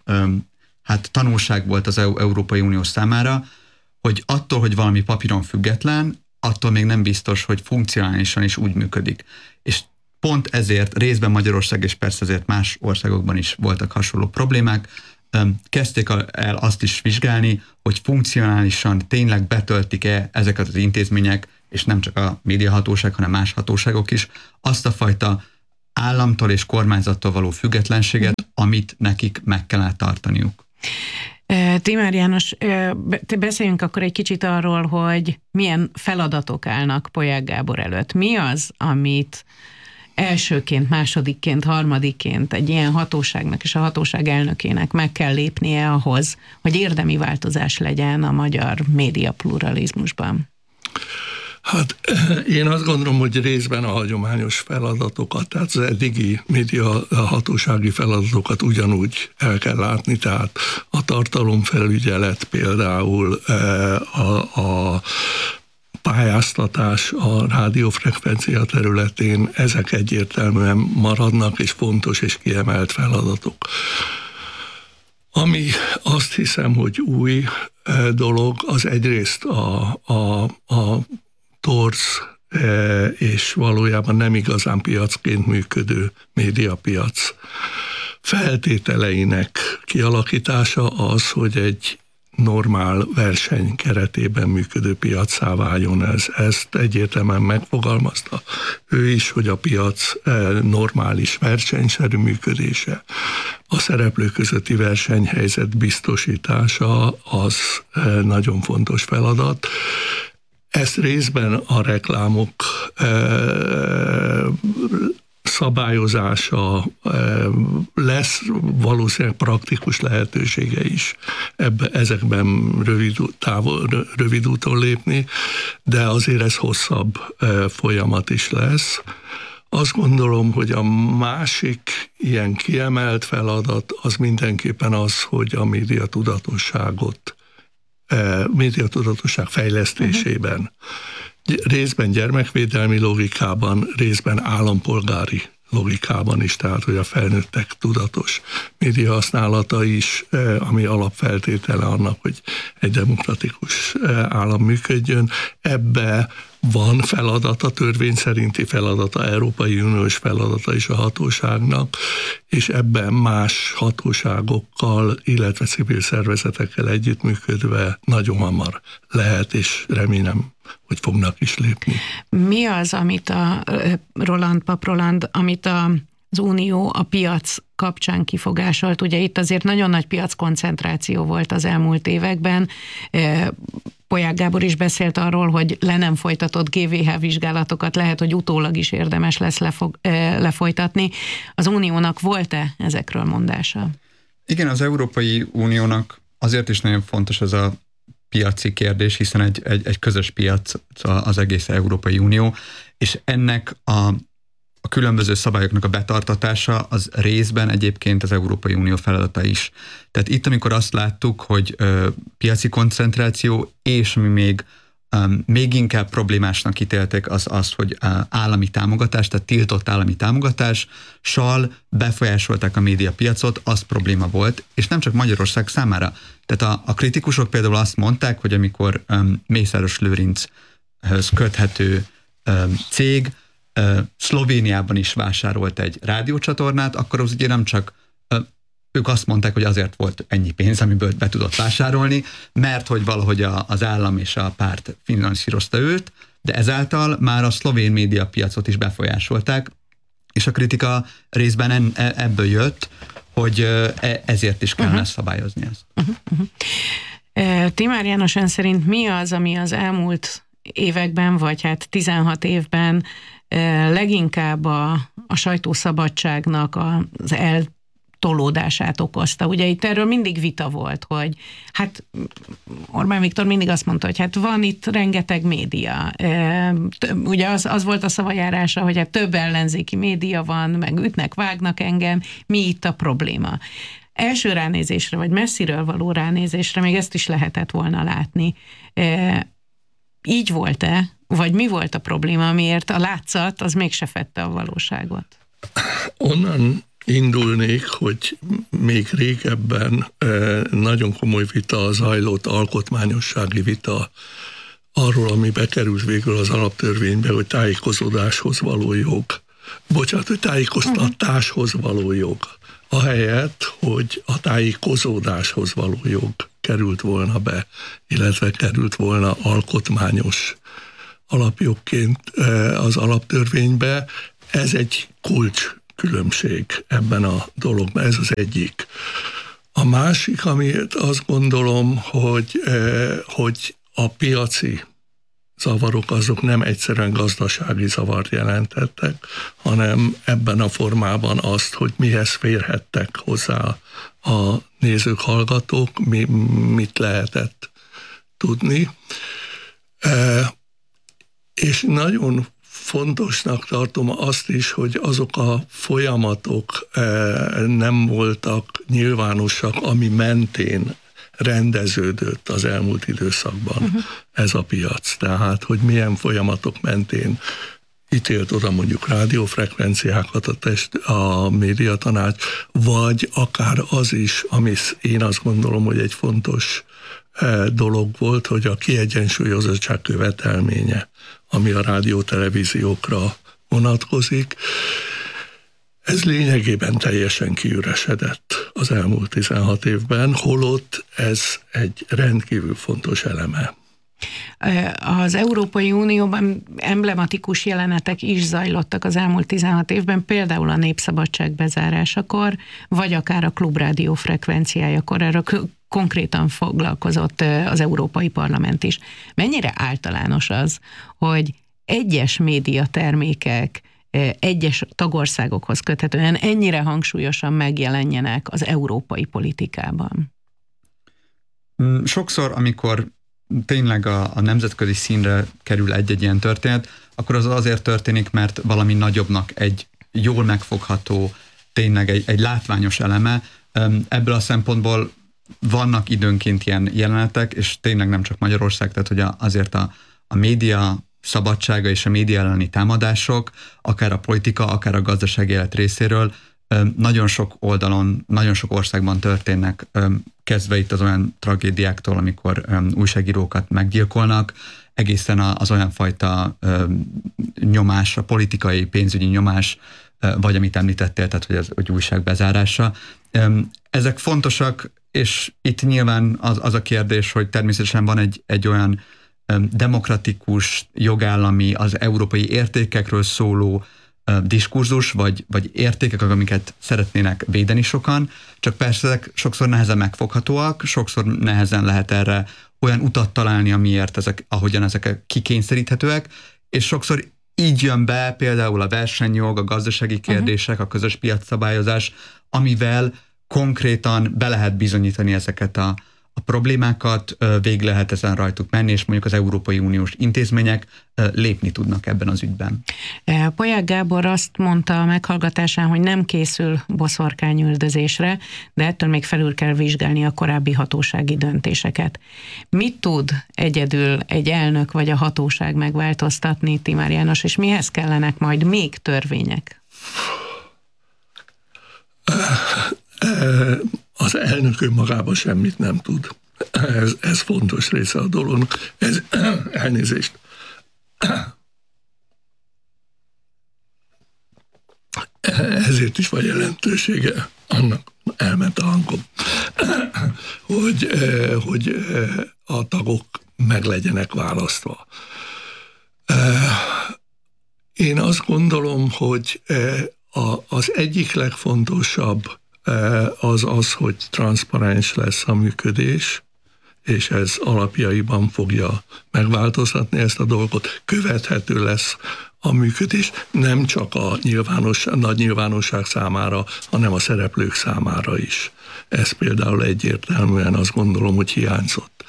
Speaker 7: tanulság volt az Európai Unió számára, hogy attól, hogy valami papíron független, attól még nem biztos, hogy funkcionálisan is úgy működik. És pont ezért részben Magyarország, és persze ezért más országokban is voltak hasonló problémák, kezdték el azt is vizsgálni, hogy funkcionálisan tényleg betöltik-e ezeket az intézmények, és nem csak a médiahatóság, hanem más hatóságok is, azt a fajta államtól és kormányzattól való függetlenséget, amit nekik meg kellene tartaniuk.
Speaker 5: Tímár János, beszéljünk akkor egy kicsit arról, hogy milyen feladatok állnak Polyák Gábor előtt. Mi az, amit elsőként, másodikként, harmadikként egy ilyen hatóságnak és a hatóság elnökének meg kell lépnie ahhoz, hogy érdemi változás legyen a magyar média pluralizmusban?
Speaker 6: Hát én azt gondolom, hogy részben a hagyományos feladatokat, tehát az eddigi média hatósági feladatokat ugyanúgy el kell látni, tehát a tartalomfelügyelet például, a pályáztatás a rádiófrekvencia területén, ezek egyértelműen maradnak, és fontos és kiemelt feladatok. Ami azt hiszem, hogy új dolog, az egyrészt a torz és valójában nem igazán piacként működő médiapiac feltételeinek kialakítása az, hogy egy normál verseny keretében működő piaccá váljon ez. Ezt egyértelműen megfogalmazta ő is, hogy a piac normális versenyszerű működése, a szereplők közötti versenyhelyzet biztosítása az nagyon fontos feladat. Ezt részben a reklámok szabályozása lesz, valószínűleg praktikus lehetősége is ezekben rövid úton lépni, de azért ez hosszabb folyamat is lesz. Azt gondolom, hogy a másik ilyen kiemelt feladat az mindenképpen az, hogy a médiatudatosság fejlesztésében részben gyermekvédelmi logikában, részben állampolgári logikában is, tehát hogy a felnőttek tudatos média használata is, ami alapfeltétele annak, hogy egy demokratikus állam működjön. Ebbe van feladata, törvény szerinti feladata, Európai Uniós feladata is a hatóságnak, és ebben más hatóságokkal, illetve civil szervezetekkel együttműködve nagyon hamar lehet, és remélem, hogy fognak is lépni.
Speaker 5: Mi az, amit Papp Roland, amit az Unió a piac kapcsán kifogásolt? Ugye itt azért nagyon nagy piackoncentráció volt az elmúlt években. Polyák Gábor is beszélt arról, hogy le nem folytatott GVH vizsgálatokat lehet, hogy utólag is érdemes lesz lefolytatni. Az Uniónak volt-e ezekről mondása?
Speaker 7: Igen, az Európai Uniónak azért is nagyon fontos ez a piaci kérdés, hiszen egy közös piac az egész Európai Unió, és ennek a különböző szabályoknak a betartatása az részben egyébként az Európai Unió feladata is. Tehát itt, amikor azt láttuk, hogy piaci koncentráció, és mi még inkább problémásnak ítélték az, hogy állami támogatás, tehát tiltott állami támogatással befolyásolták a médiapiacot, az probléma volt, és nem csak Magyarország számára. Tehát a kritikusok például azt mondták, hogy amikor Mészáros Lőrinchöz köthető cég Szlovéniában is vásárolt egy rádiócsatornát, akkor az ugye nem csak ők azt mondták, hogy azért volt ennyi pénz, amiből be tudott vásárolni, mert hogy valahogy az állam és a párt finanszírozta őt, de ezáltal már a szlovén médiapiacot is befolyásolták, és a kritika részben ebből jött, hogy ezért is kellene szabályozni ezt.
Speaker 5: Timár János, ön szerint mi az, ami az elmúlt években, vagy hát 16 évben leginkább a sajtószabadságnak az eltolódását okozta? Ugye itt erről mindig vita volt, hogy hát Orbán Viktor mindig azt mondta, hogy hát van itt rengeteg média. Ugye az volt a szavajárása, hogy hát több ellenzéki média van, meg ütnek, vágnak engem, mi itt a probléma? Első ránézésre, vagy messziről való ránézésre még ezt is lehetett volna látni. Így volt-e, vagy mi volt a probléma, amiért a látszat az mégse fedte a valóságot?
Speaker 6: Onnan indulnék, hogy még régebben nagyon komoly vita zajlott, alkotmányossági vita arról, ami bekerült végül az alaptörvénybe, hogy tájékozódáshoz való jog. Hogy tájékoztatáshoz való jog. Ahelyett, hogy a tájékozódáshoz való jog került volna be, illetve került volna alkotmányos alapjogként az alaptörvénybe. Ez egy kulcs különbség ebben a dologban, ez az egyik. A másik, amit azt gondolom, hogy a piaci zavarok azok nem egyszerűen gazdasági zavart jelentettek, hanem ebben a formában azt, hogy mihez férhettek hozzá a nézők, hallgatók, mit lehetett tudni. És nagyon fontosnak tartom azt is, hogy azok a folyamatok nem voltak nyilvánosak, ami mentén rendeződött az elmúlt időszakban ez a piac. Tehát, hogy milyen folyamatok mentén ítélt oda mondjuk rádiófrekvenciákat a médiatanács, vagy akár az is, ami én azt gondolom, hogy egy fontos dolog volt, hogy a kiegyensúlyozottság követelménye, ami a rádió-televíziókra vonatkozik, ez lényegében teljesen kiüresedett az elmúlt 16 évben, holott ez egy rendkívül fontos eleme.
Speaker 5: Az Európai Unióban emblematikus jelenetek is zajlottak az elmúlt 16 évben, például a népszabadság bezárásakor, vagy akár a klubrádió frekvenciájakor, erről konkrétan foglalkozott az Európai Parlament is. Mennyire általános az, hogy egyes médiatermékek egyes tagországokhoz köthetően ennyire hangsúlyosan megjelenjenek az európai politikában?
Speaker 7: Sokszor, amikor tényleg a nemzetközi színre kerül egy-egy ilyen történet, akkor az azért történik, mert valami nagyobbnak egy jól megfogható, tényleg egy látványos eleme. Ebből a szempontból vannak időnként ilyen jelenetek, és tényleg nem csak Magyarország, tehát hogy azért a média szabadsága és a média elleni támadások, akár a politika, akár a gazdasági élet részéről nagyon sok oldalon, nagyon sok országban történnek, kezdve itt az olyan tragédiáktól, amikor újságírókat meggyilkolnak, egészen az olyan fajta nyomás, a politikai, pénzügyi nyomás, vagy amit említettél, tehát hogy újság bezárása. Ezek fontosak, és itt nyilván az a kérdés, hogy természetesen van egy olyan demokratikus, jogállami, az európai értékekről szóló diskurzus, vagy értékek, amiket szeretnének védeni sokan, csak persze ezek sokszor nehezen megfoghatóak, sokszor nehezen lehet erre olyan utat találni, amiért ahogyan ezek kikényszeríthetőek, és sokszor így jön be például a versenyjog, a gazdasági kérdések, a közös piacszabályozás, amivel konkrétan be lehet bizonyítani ezeket a problémákat, végig lehet ezen rajtuk menni, és mondjuk az Európai Uniós intézmények lépni tudnak ebben az ügyben.
Speaker 5: Polyák Gábor azt mondta a meghallgatásán, hogy nem készül boszorkányüldözésre, de ettől még felül kell vizsgálni a korábbi hatósági döntéseket. Mit tud egyedül egy elnök vagy a hatóság megváltoztatni, Timár János, és mihez kellenek majd még törvények?
Speaker 6: Az elnök önmagában semmit nem tud. Ez fontos része a dolognak. Elnézést. Ezért is van jelentősége annak elment a hangom, hogy a tagok meg legyenek választva. Én azt gondolom, hogy az egyik legfontosabb az, hogy transzparens lesz a működés, és ez alapjaiban fogja megváltoztatni ezt a dolgot. Követhető lesz a működés nem csak a nagy nyilvánosság számára, hanem a szereplők számára is. Ez például egyértelműen azt gondolom, hogy hiányzott.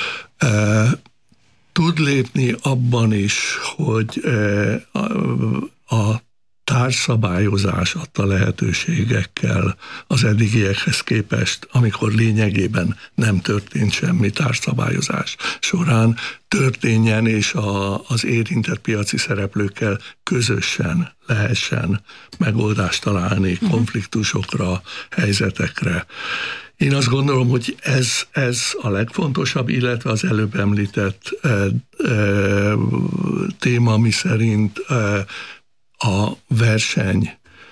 Speaker 6: Tud lépni abban is, hogy a társszabályozás adta lehetőségekkel az eddigiekhez képest, amikor lényegében nem történt semmi társszabályozás során, történjen, és az érintett piaci szereplőkkel közösen lehessen megoldást találni konfliktusokra, helyzetekre. Én azt gondolom, hogy ez a legfontosabb, illetve az előbb említett téma, mi szerint a verseny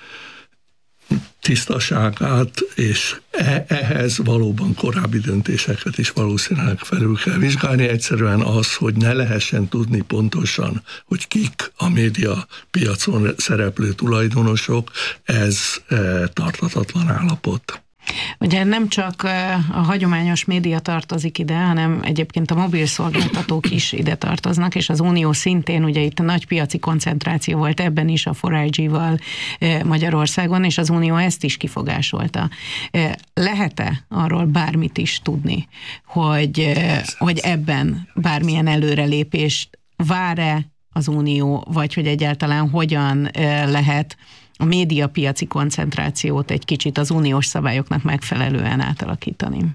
Speaker 6: tisztaságát, és ehhez valóban korábbi döntéseket is valószínűleg felül kell vizsgálni. Egyszerűen az, hogy ne lehessen tudni pontosan, hogy kik a média piacon szereplő tulajdonosok, ez tarthatatlan állapot.
Speaker 5: Ugye nem csak a hagyományos média tartozik ide, hanem egyébként a mobil szolgáltatók is ide tartoznak, és az Unió szintén, ugye itt a nagy piaci koncentráció volt ebben is a 4G-val Magyarországon, és az Unió ezt is kifogásolta. Lehet-e arról bármit is tudni, hogy ebben bármilyen előrelépést vár-e az Unió, vagy hogy egyáltalán hogyan lehet a médiapiaci koncentrációt egy kicsit az uniós szabályoknak megfelelően átalakítani?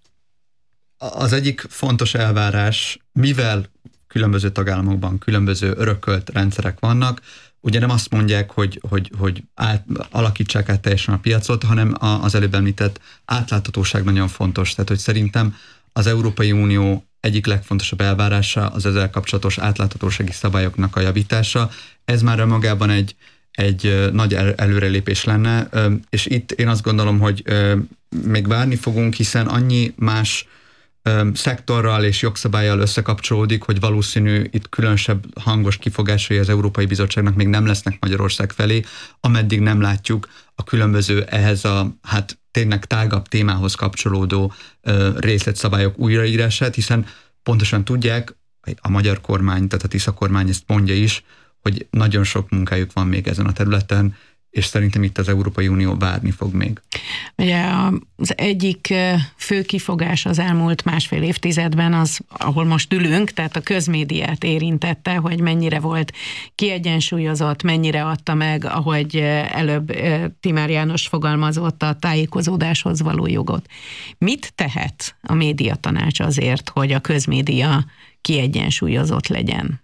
Speaker 7: Az egyik fontos elvárás, mivel különböző tagállamokban különböző örökölt rendszerek vannak, ugye nem azt mondják, hogy alakítsák át teljesen a piacot, hanem az előbb említett átláthatóság nagyon fontos. Tehát, hogy szerintem az Európai Unió egyik legfontosabb elvárása az ezzel kapcsolatos átláthatósági szabályoknak a javítása. Ez már önmagában egy nagy előrelépés lenne, és itt én azt gondolom, hogy még várni fogunk, hiszen annyi más szektorral és jogszabályjal összekapcsolódik, hogy valószínű itt különösebb hangos kifogásai az Európai Bizottságnak még nem lesznek Magyarország felé, ameddig nem látjuk a különböző ehhez a tényleg tágabb témához kapcsolódó részletszabályok újraírását, hiszen pontosan tudják, a magyar kormány, tehát a Tisza kormány ezt mondja is, hogy nagyon sok munkájuk van még ezen a területen, és szerintem itt az Európai Unió várni fog még.
Speaker 5: Ugye az egyik fő kifogás az elmúlt másfél évtizedben az, ahol most ülünk, tehát a közmédiát érintette, hogy mennyire volt kiegyensúlyozott, mennyire adta meg, ahogy előbb Timár János fogalmazott, a tájékozódáshoz való jogot. Mit tehet a médiatanács azért, hogy a közmédia kiegyensúlyozott legyen?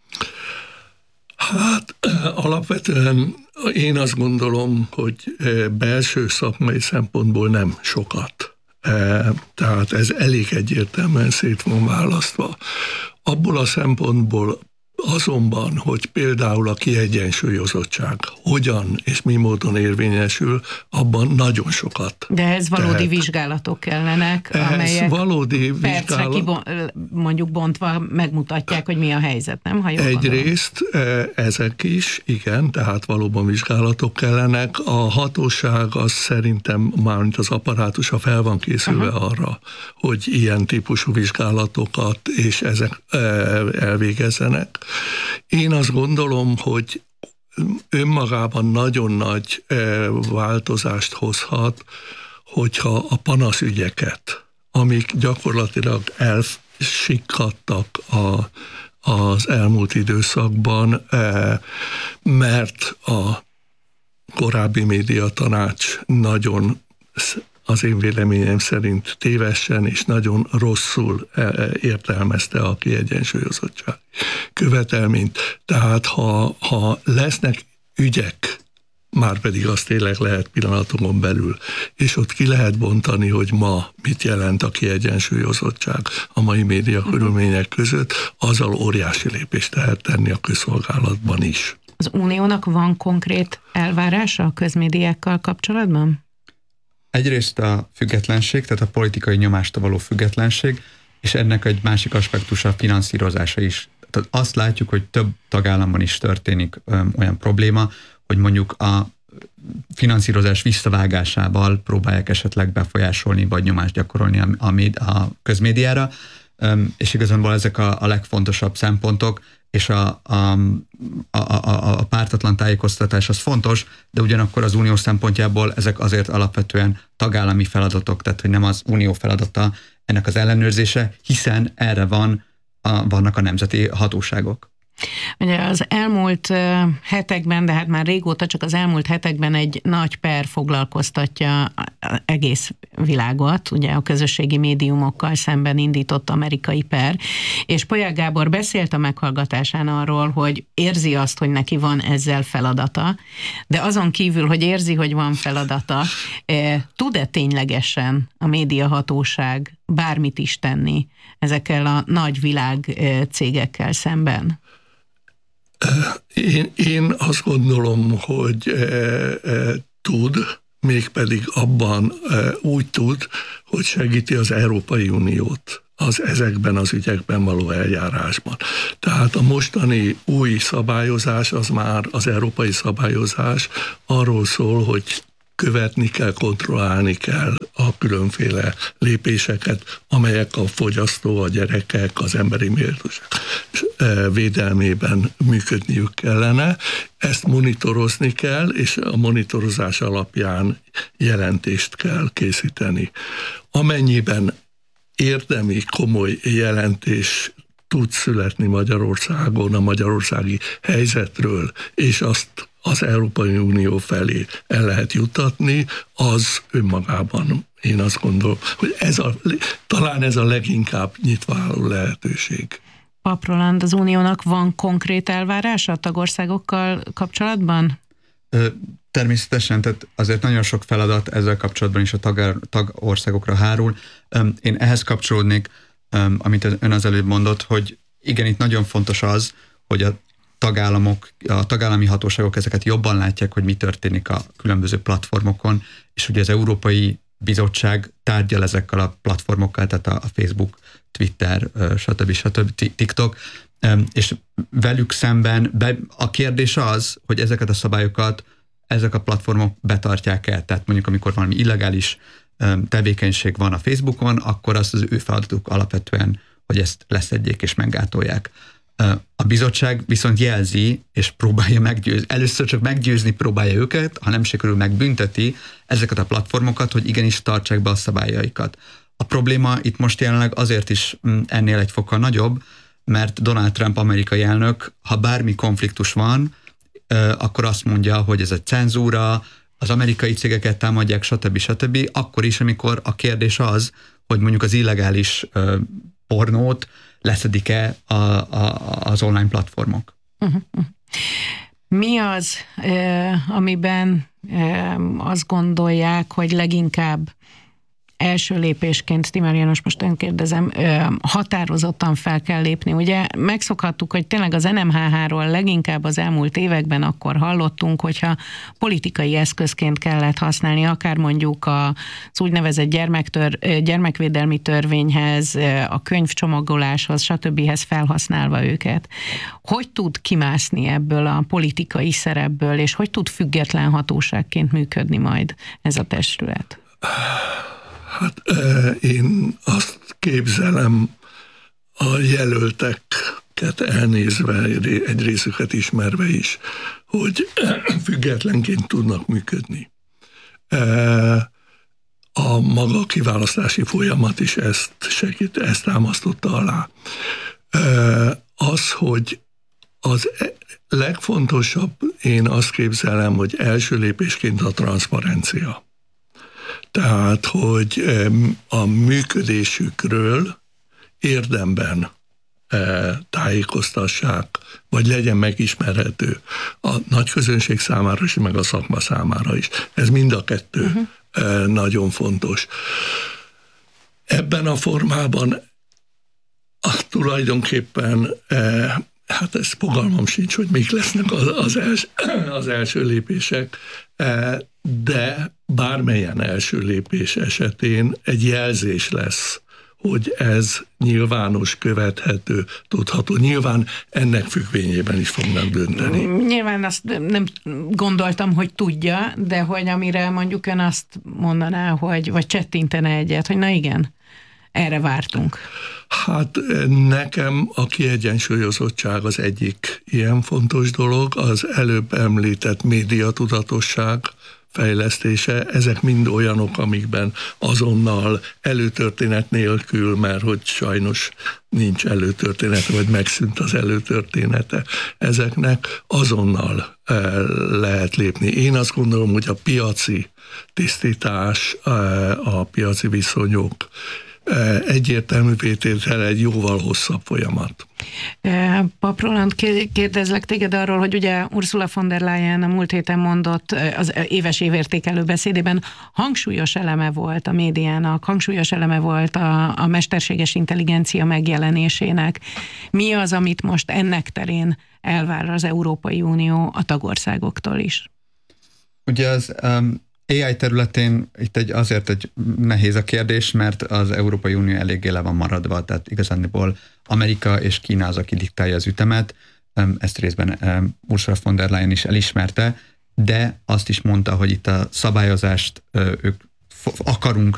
Speaker 6: Hát alapvetően én azt gondolom, hogy belső szakmai szempontból nem sokat. Tehát ez elég egyértelműen szét van választva. Abból a szempontból azonban, hogy például a kiegyensúlyozottság hogyan és mi módon érvényesül, abban nagyon sokat.
Speaker 5: De ez valódi vizsgálatok kellenek, amelyek
Speaker 6: valódi
Speaker 5: percre mondjuk bontva megmutatják, hogy mi a helyzet, nem? Ha
Speaker 6: egyrészt ezek is, igen, tehát valóban vizsgálatok kellenek. A hatóság az szerintem, mármint az apparátusa fel van készülve arra, hogy ilyen típusú vizsgálatokat és ezek elvégezzenek. Én azt gondolom, hogy önmagában nagyon nagy változást hozhat, hogyha a panaszügyeket, amik gyakorlatilag elsikkadtak az elmúlt időszakban, mert a korábbi médiatanács nagyon, az én véleményem szerint tévesen és nagyon rosszul értelmezte a kiegyensúlyozottság követelményt. Tehát ha lesznek ügyek, már pedig az tényleg lehet pillanatokon belül, és ott ki lehet bontani, hogy ma mit jelent a kiegyensúlyozottság a mai média körülmények között, azzal óriási lépést lehet tenni a közszolgálatban is.
Speaker 5: Az Uniónak van konkrét elvárása a közmédiákkal kapcsolatban?
Speaker 7: Egyrészt a függetlenség, tehát a politikai nyomástól való függetlenség, és ennek egy másik aspektusa a finanszírozása is. Tehát azt látjuk, hogy több tagállamban is történik olyan probléma, hogy mondjuk a finanszírozás visszavágásával próbálják esetleg befolyásolni, vagy nyomást gyakorolni a közmédiára, és igazából ezek a legfontosabb szempontok, és a pártatlan tájékoztatás az fontos, de ugyanakkor az unió szempontjából ezek azért alapvetően tagállami feladatok, tehát hogy nem az unió feladata ennek az ellenőrzése, hiszen erre vannak a nemzeti hatóságok.
Speaker 5: Ugye az elmúlt hetekben, de hát már régóta csak az elmúlt hetekben egy nagy per foglalkoztatja egész világot, ugye a közösségi médiumokkal szemben indított amerikai per, és Polyák Gábor beszélt a meghallgatásán arról, hogy érzi azt, hogy neki van ezzel feladata, de azon kívül, hogy érzi, hogy van feladata, tud-e ténylegesen a médiahatóság bármit is tenni ezekkel a nagy világ cégekkel szemben?
Speaker 6: Én azt gondolom, hogy tud, mégpedig abban úgy tud, hogy segíti az Európai Uniót az ezekben az ügyekben való eljárásban. Tehát a mostani új szabályozás, az már az európai szabályozás arról szól, hogy követni kell, kontrollálni kell a különféle lépéseket, amelyek a fogyasztó, a gyerekek, az emberi méltóság védelmében működniük kellene. Ezt monitorozni kell, és a monitorozás alapján jelentést kell készíteni. Amennyiben érdemi, komoly jelentés tud születni Magyarországon a magyarországi helyzetről, és azt az Európai Unió felé el lehet juttatni, az önmagában én azt gondolom, hogy talán ez a leginkább nyitva álló lehetőség.
Speaker 5: Papp Roland, az Uniónak van konkrét elvárása a tagországokkal kapcsolatban?
Speaker 7: Természetesen, tehát azért nagyon sok feladat ezzel kapcsolatban is a tagországokra hárul. Én ehhez kapcsolódnék, amit ön az előbb mondott, hogy igen, itt nagyon fontos az, hogy a tagállami hatóságok ezeket jobban látják, hogy mi történik a különböző platformokon, és ugye az Európai Bizottság tárgyal ezekkel a platformokkal, tehát a Facebook, Twitter, stb. TikTok, és velük szemben a kérdés az, hogy ezeket a szabályokat ezek a platformok betartják el. Tehát mondjuk, amikor valami illegális tevékenység van a Facebookon, akkor az ő feladatuk alapvetően, hogy ezt leszedjék és meggátolják. A bizottság viszont jelzi, és próbálja meggyőzni, először csak meggyőzni próbálja őket, ha nem sikerül, megbünteti ezeket a platformokat, hogy igenis tartsák be a szabályaikat. A probléma itt most jelenleg azért is ennél egy fokkal nagyobb, mert Donald Trump amerikai elnök, ha bármi konfliktus van, akkor azt mondja, hogy ez egy cenzúra, az amerikai cégeket támadják, stb. Akkor is, amikor a kérdés az, hogy mondjuk az illegális pornót leszedik-e az online platformok.
Speaker 5: Mi az, amiben azt gondolják, hogy leginkább első lépésként, Timár János, most önkérdezem, határozottan fel kell lépni. Ugye megszokhattuk, hogy tényleg az NMHH-ról leginkább az elmúlt években akkor hallottunk, hogyha politikai eszközként kellett használni, akár mondjuk az úgynevezett gyermekvédelmi törvényhez, a könyvcsomagoláshoz, stb. Felhasználva őket. Hogy tud kimászni ebből a politikai szerepből, és hogy tud független hatóságként működni majd ez a testület?
Speaker 6: Hát én azt képzelem, a jelölteket elnézve, egy részüket ismerve is, hogy függetlenként tudnak működni. A maga kiválasztási folyamat is ezt segít, ezt támasztotta alá. Az, hogy az legfontosabb, én azt képzelem, hogy első lépésként a transzparencia. Tehát, hogy a működésükről érdemben tájékoztassák, vagy legyen megismerhető a nagy közönség számára is, meg a szakma számára is. Ez mind a kettő nagyon fontos. Ebben a formában tulajdonképpen Hát ez fogalmam sincs, hogy mik lesznek az első lépések, de bármelyen első lépés esetén egy jelzés lesz, hogy ez nyilvános, követhető, tudható. Nyilván ennek függvényében is fognak dönteni.
Speaker 5: Nyilván azt nem gondoltam, hogy tudja, de hogy amire mondjuk ön azt mondaná, vagy csettintene egyet, hogy na igen, erre vártunk.
Speaker 6: Hát nekem a kiegyensúlyozottság az egyik ilyen fontos dolog, az előbb említett médiatudatosság fejlesztése, ezek mind olyanok, amikben azonnal előtörténet nélkül, mert hogy sajnos nincs előtörténete, vagy megszűnt az előtörténete, ezeknek azonnal lehet lépni. Én azt gondolom, hogy a piaci tisztítás, a piaci viszonyok egyértelművé tétele egy jóval hosszabb folyamat.
Speaker 5: Pap Roland, kérdezlek téged arról, hogy ugye Ursula von der Leyen a múlt héten mondott az éves évértékelő beszédében hangsúlyos eleme volt a médiának, hangsúlyos eleme volt a mesterséges intelligencia megjelenésének. Mi az, amit most ennek terén elvár az Európai Unió a tagországoktól is?
Speaker 7: Ugye az AI területén itt azért egy nehéz a kérdés, mert az Európai Unió eléggé le van maradva, tehát igazából Amerika és Kína az, aki diktálja az ütemet, ezt részben Ursula von der Leyen is elismerte, de azt is mondta, hogy itt a szabályozást ők akarunk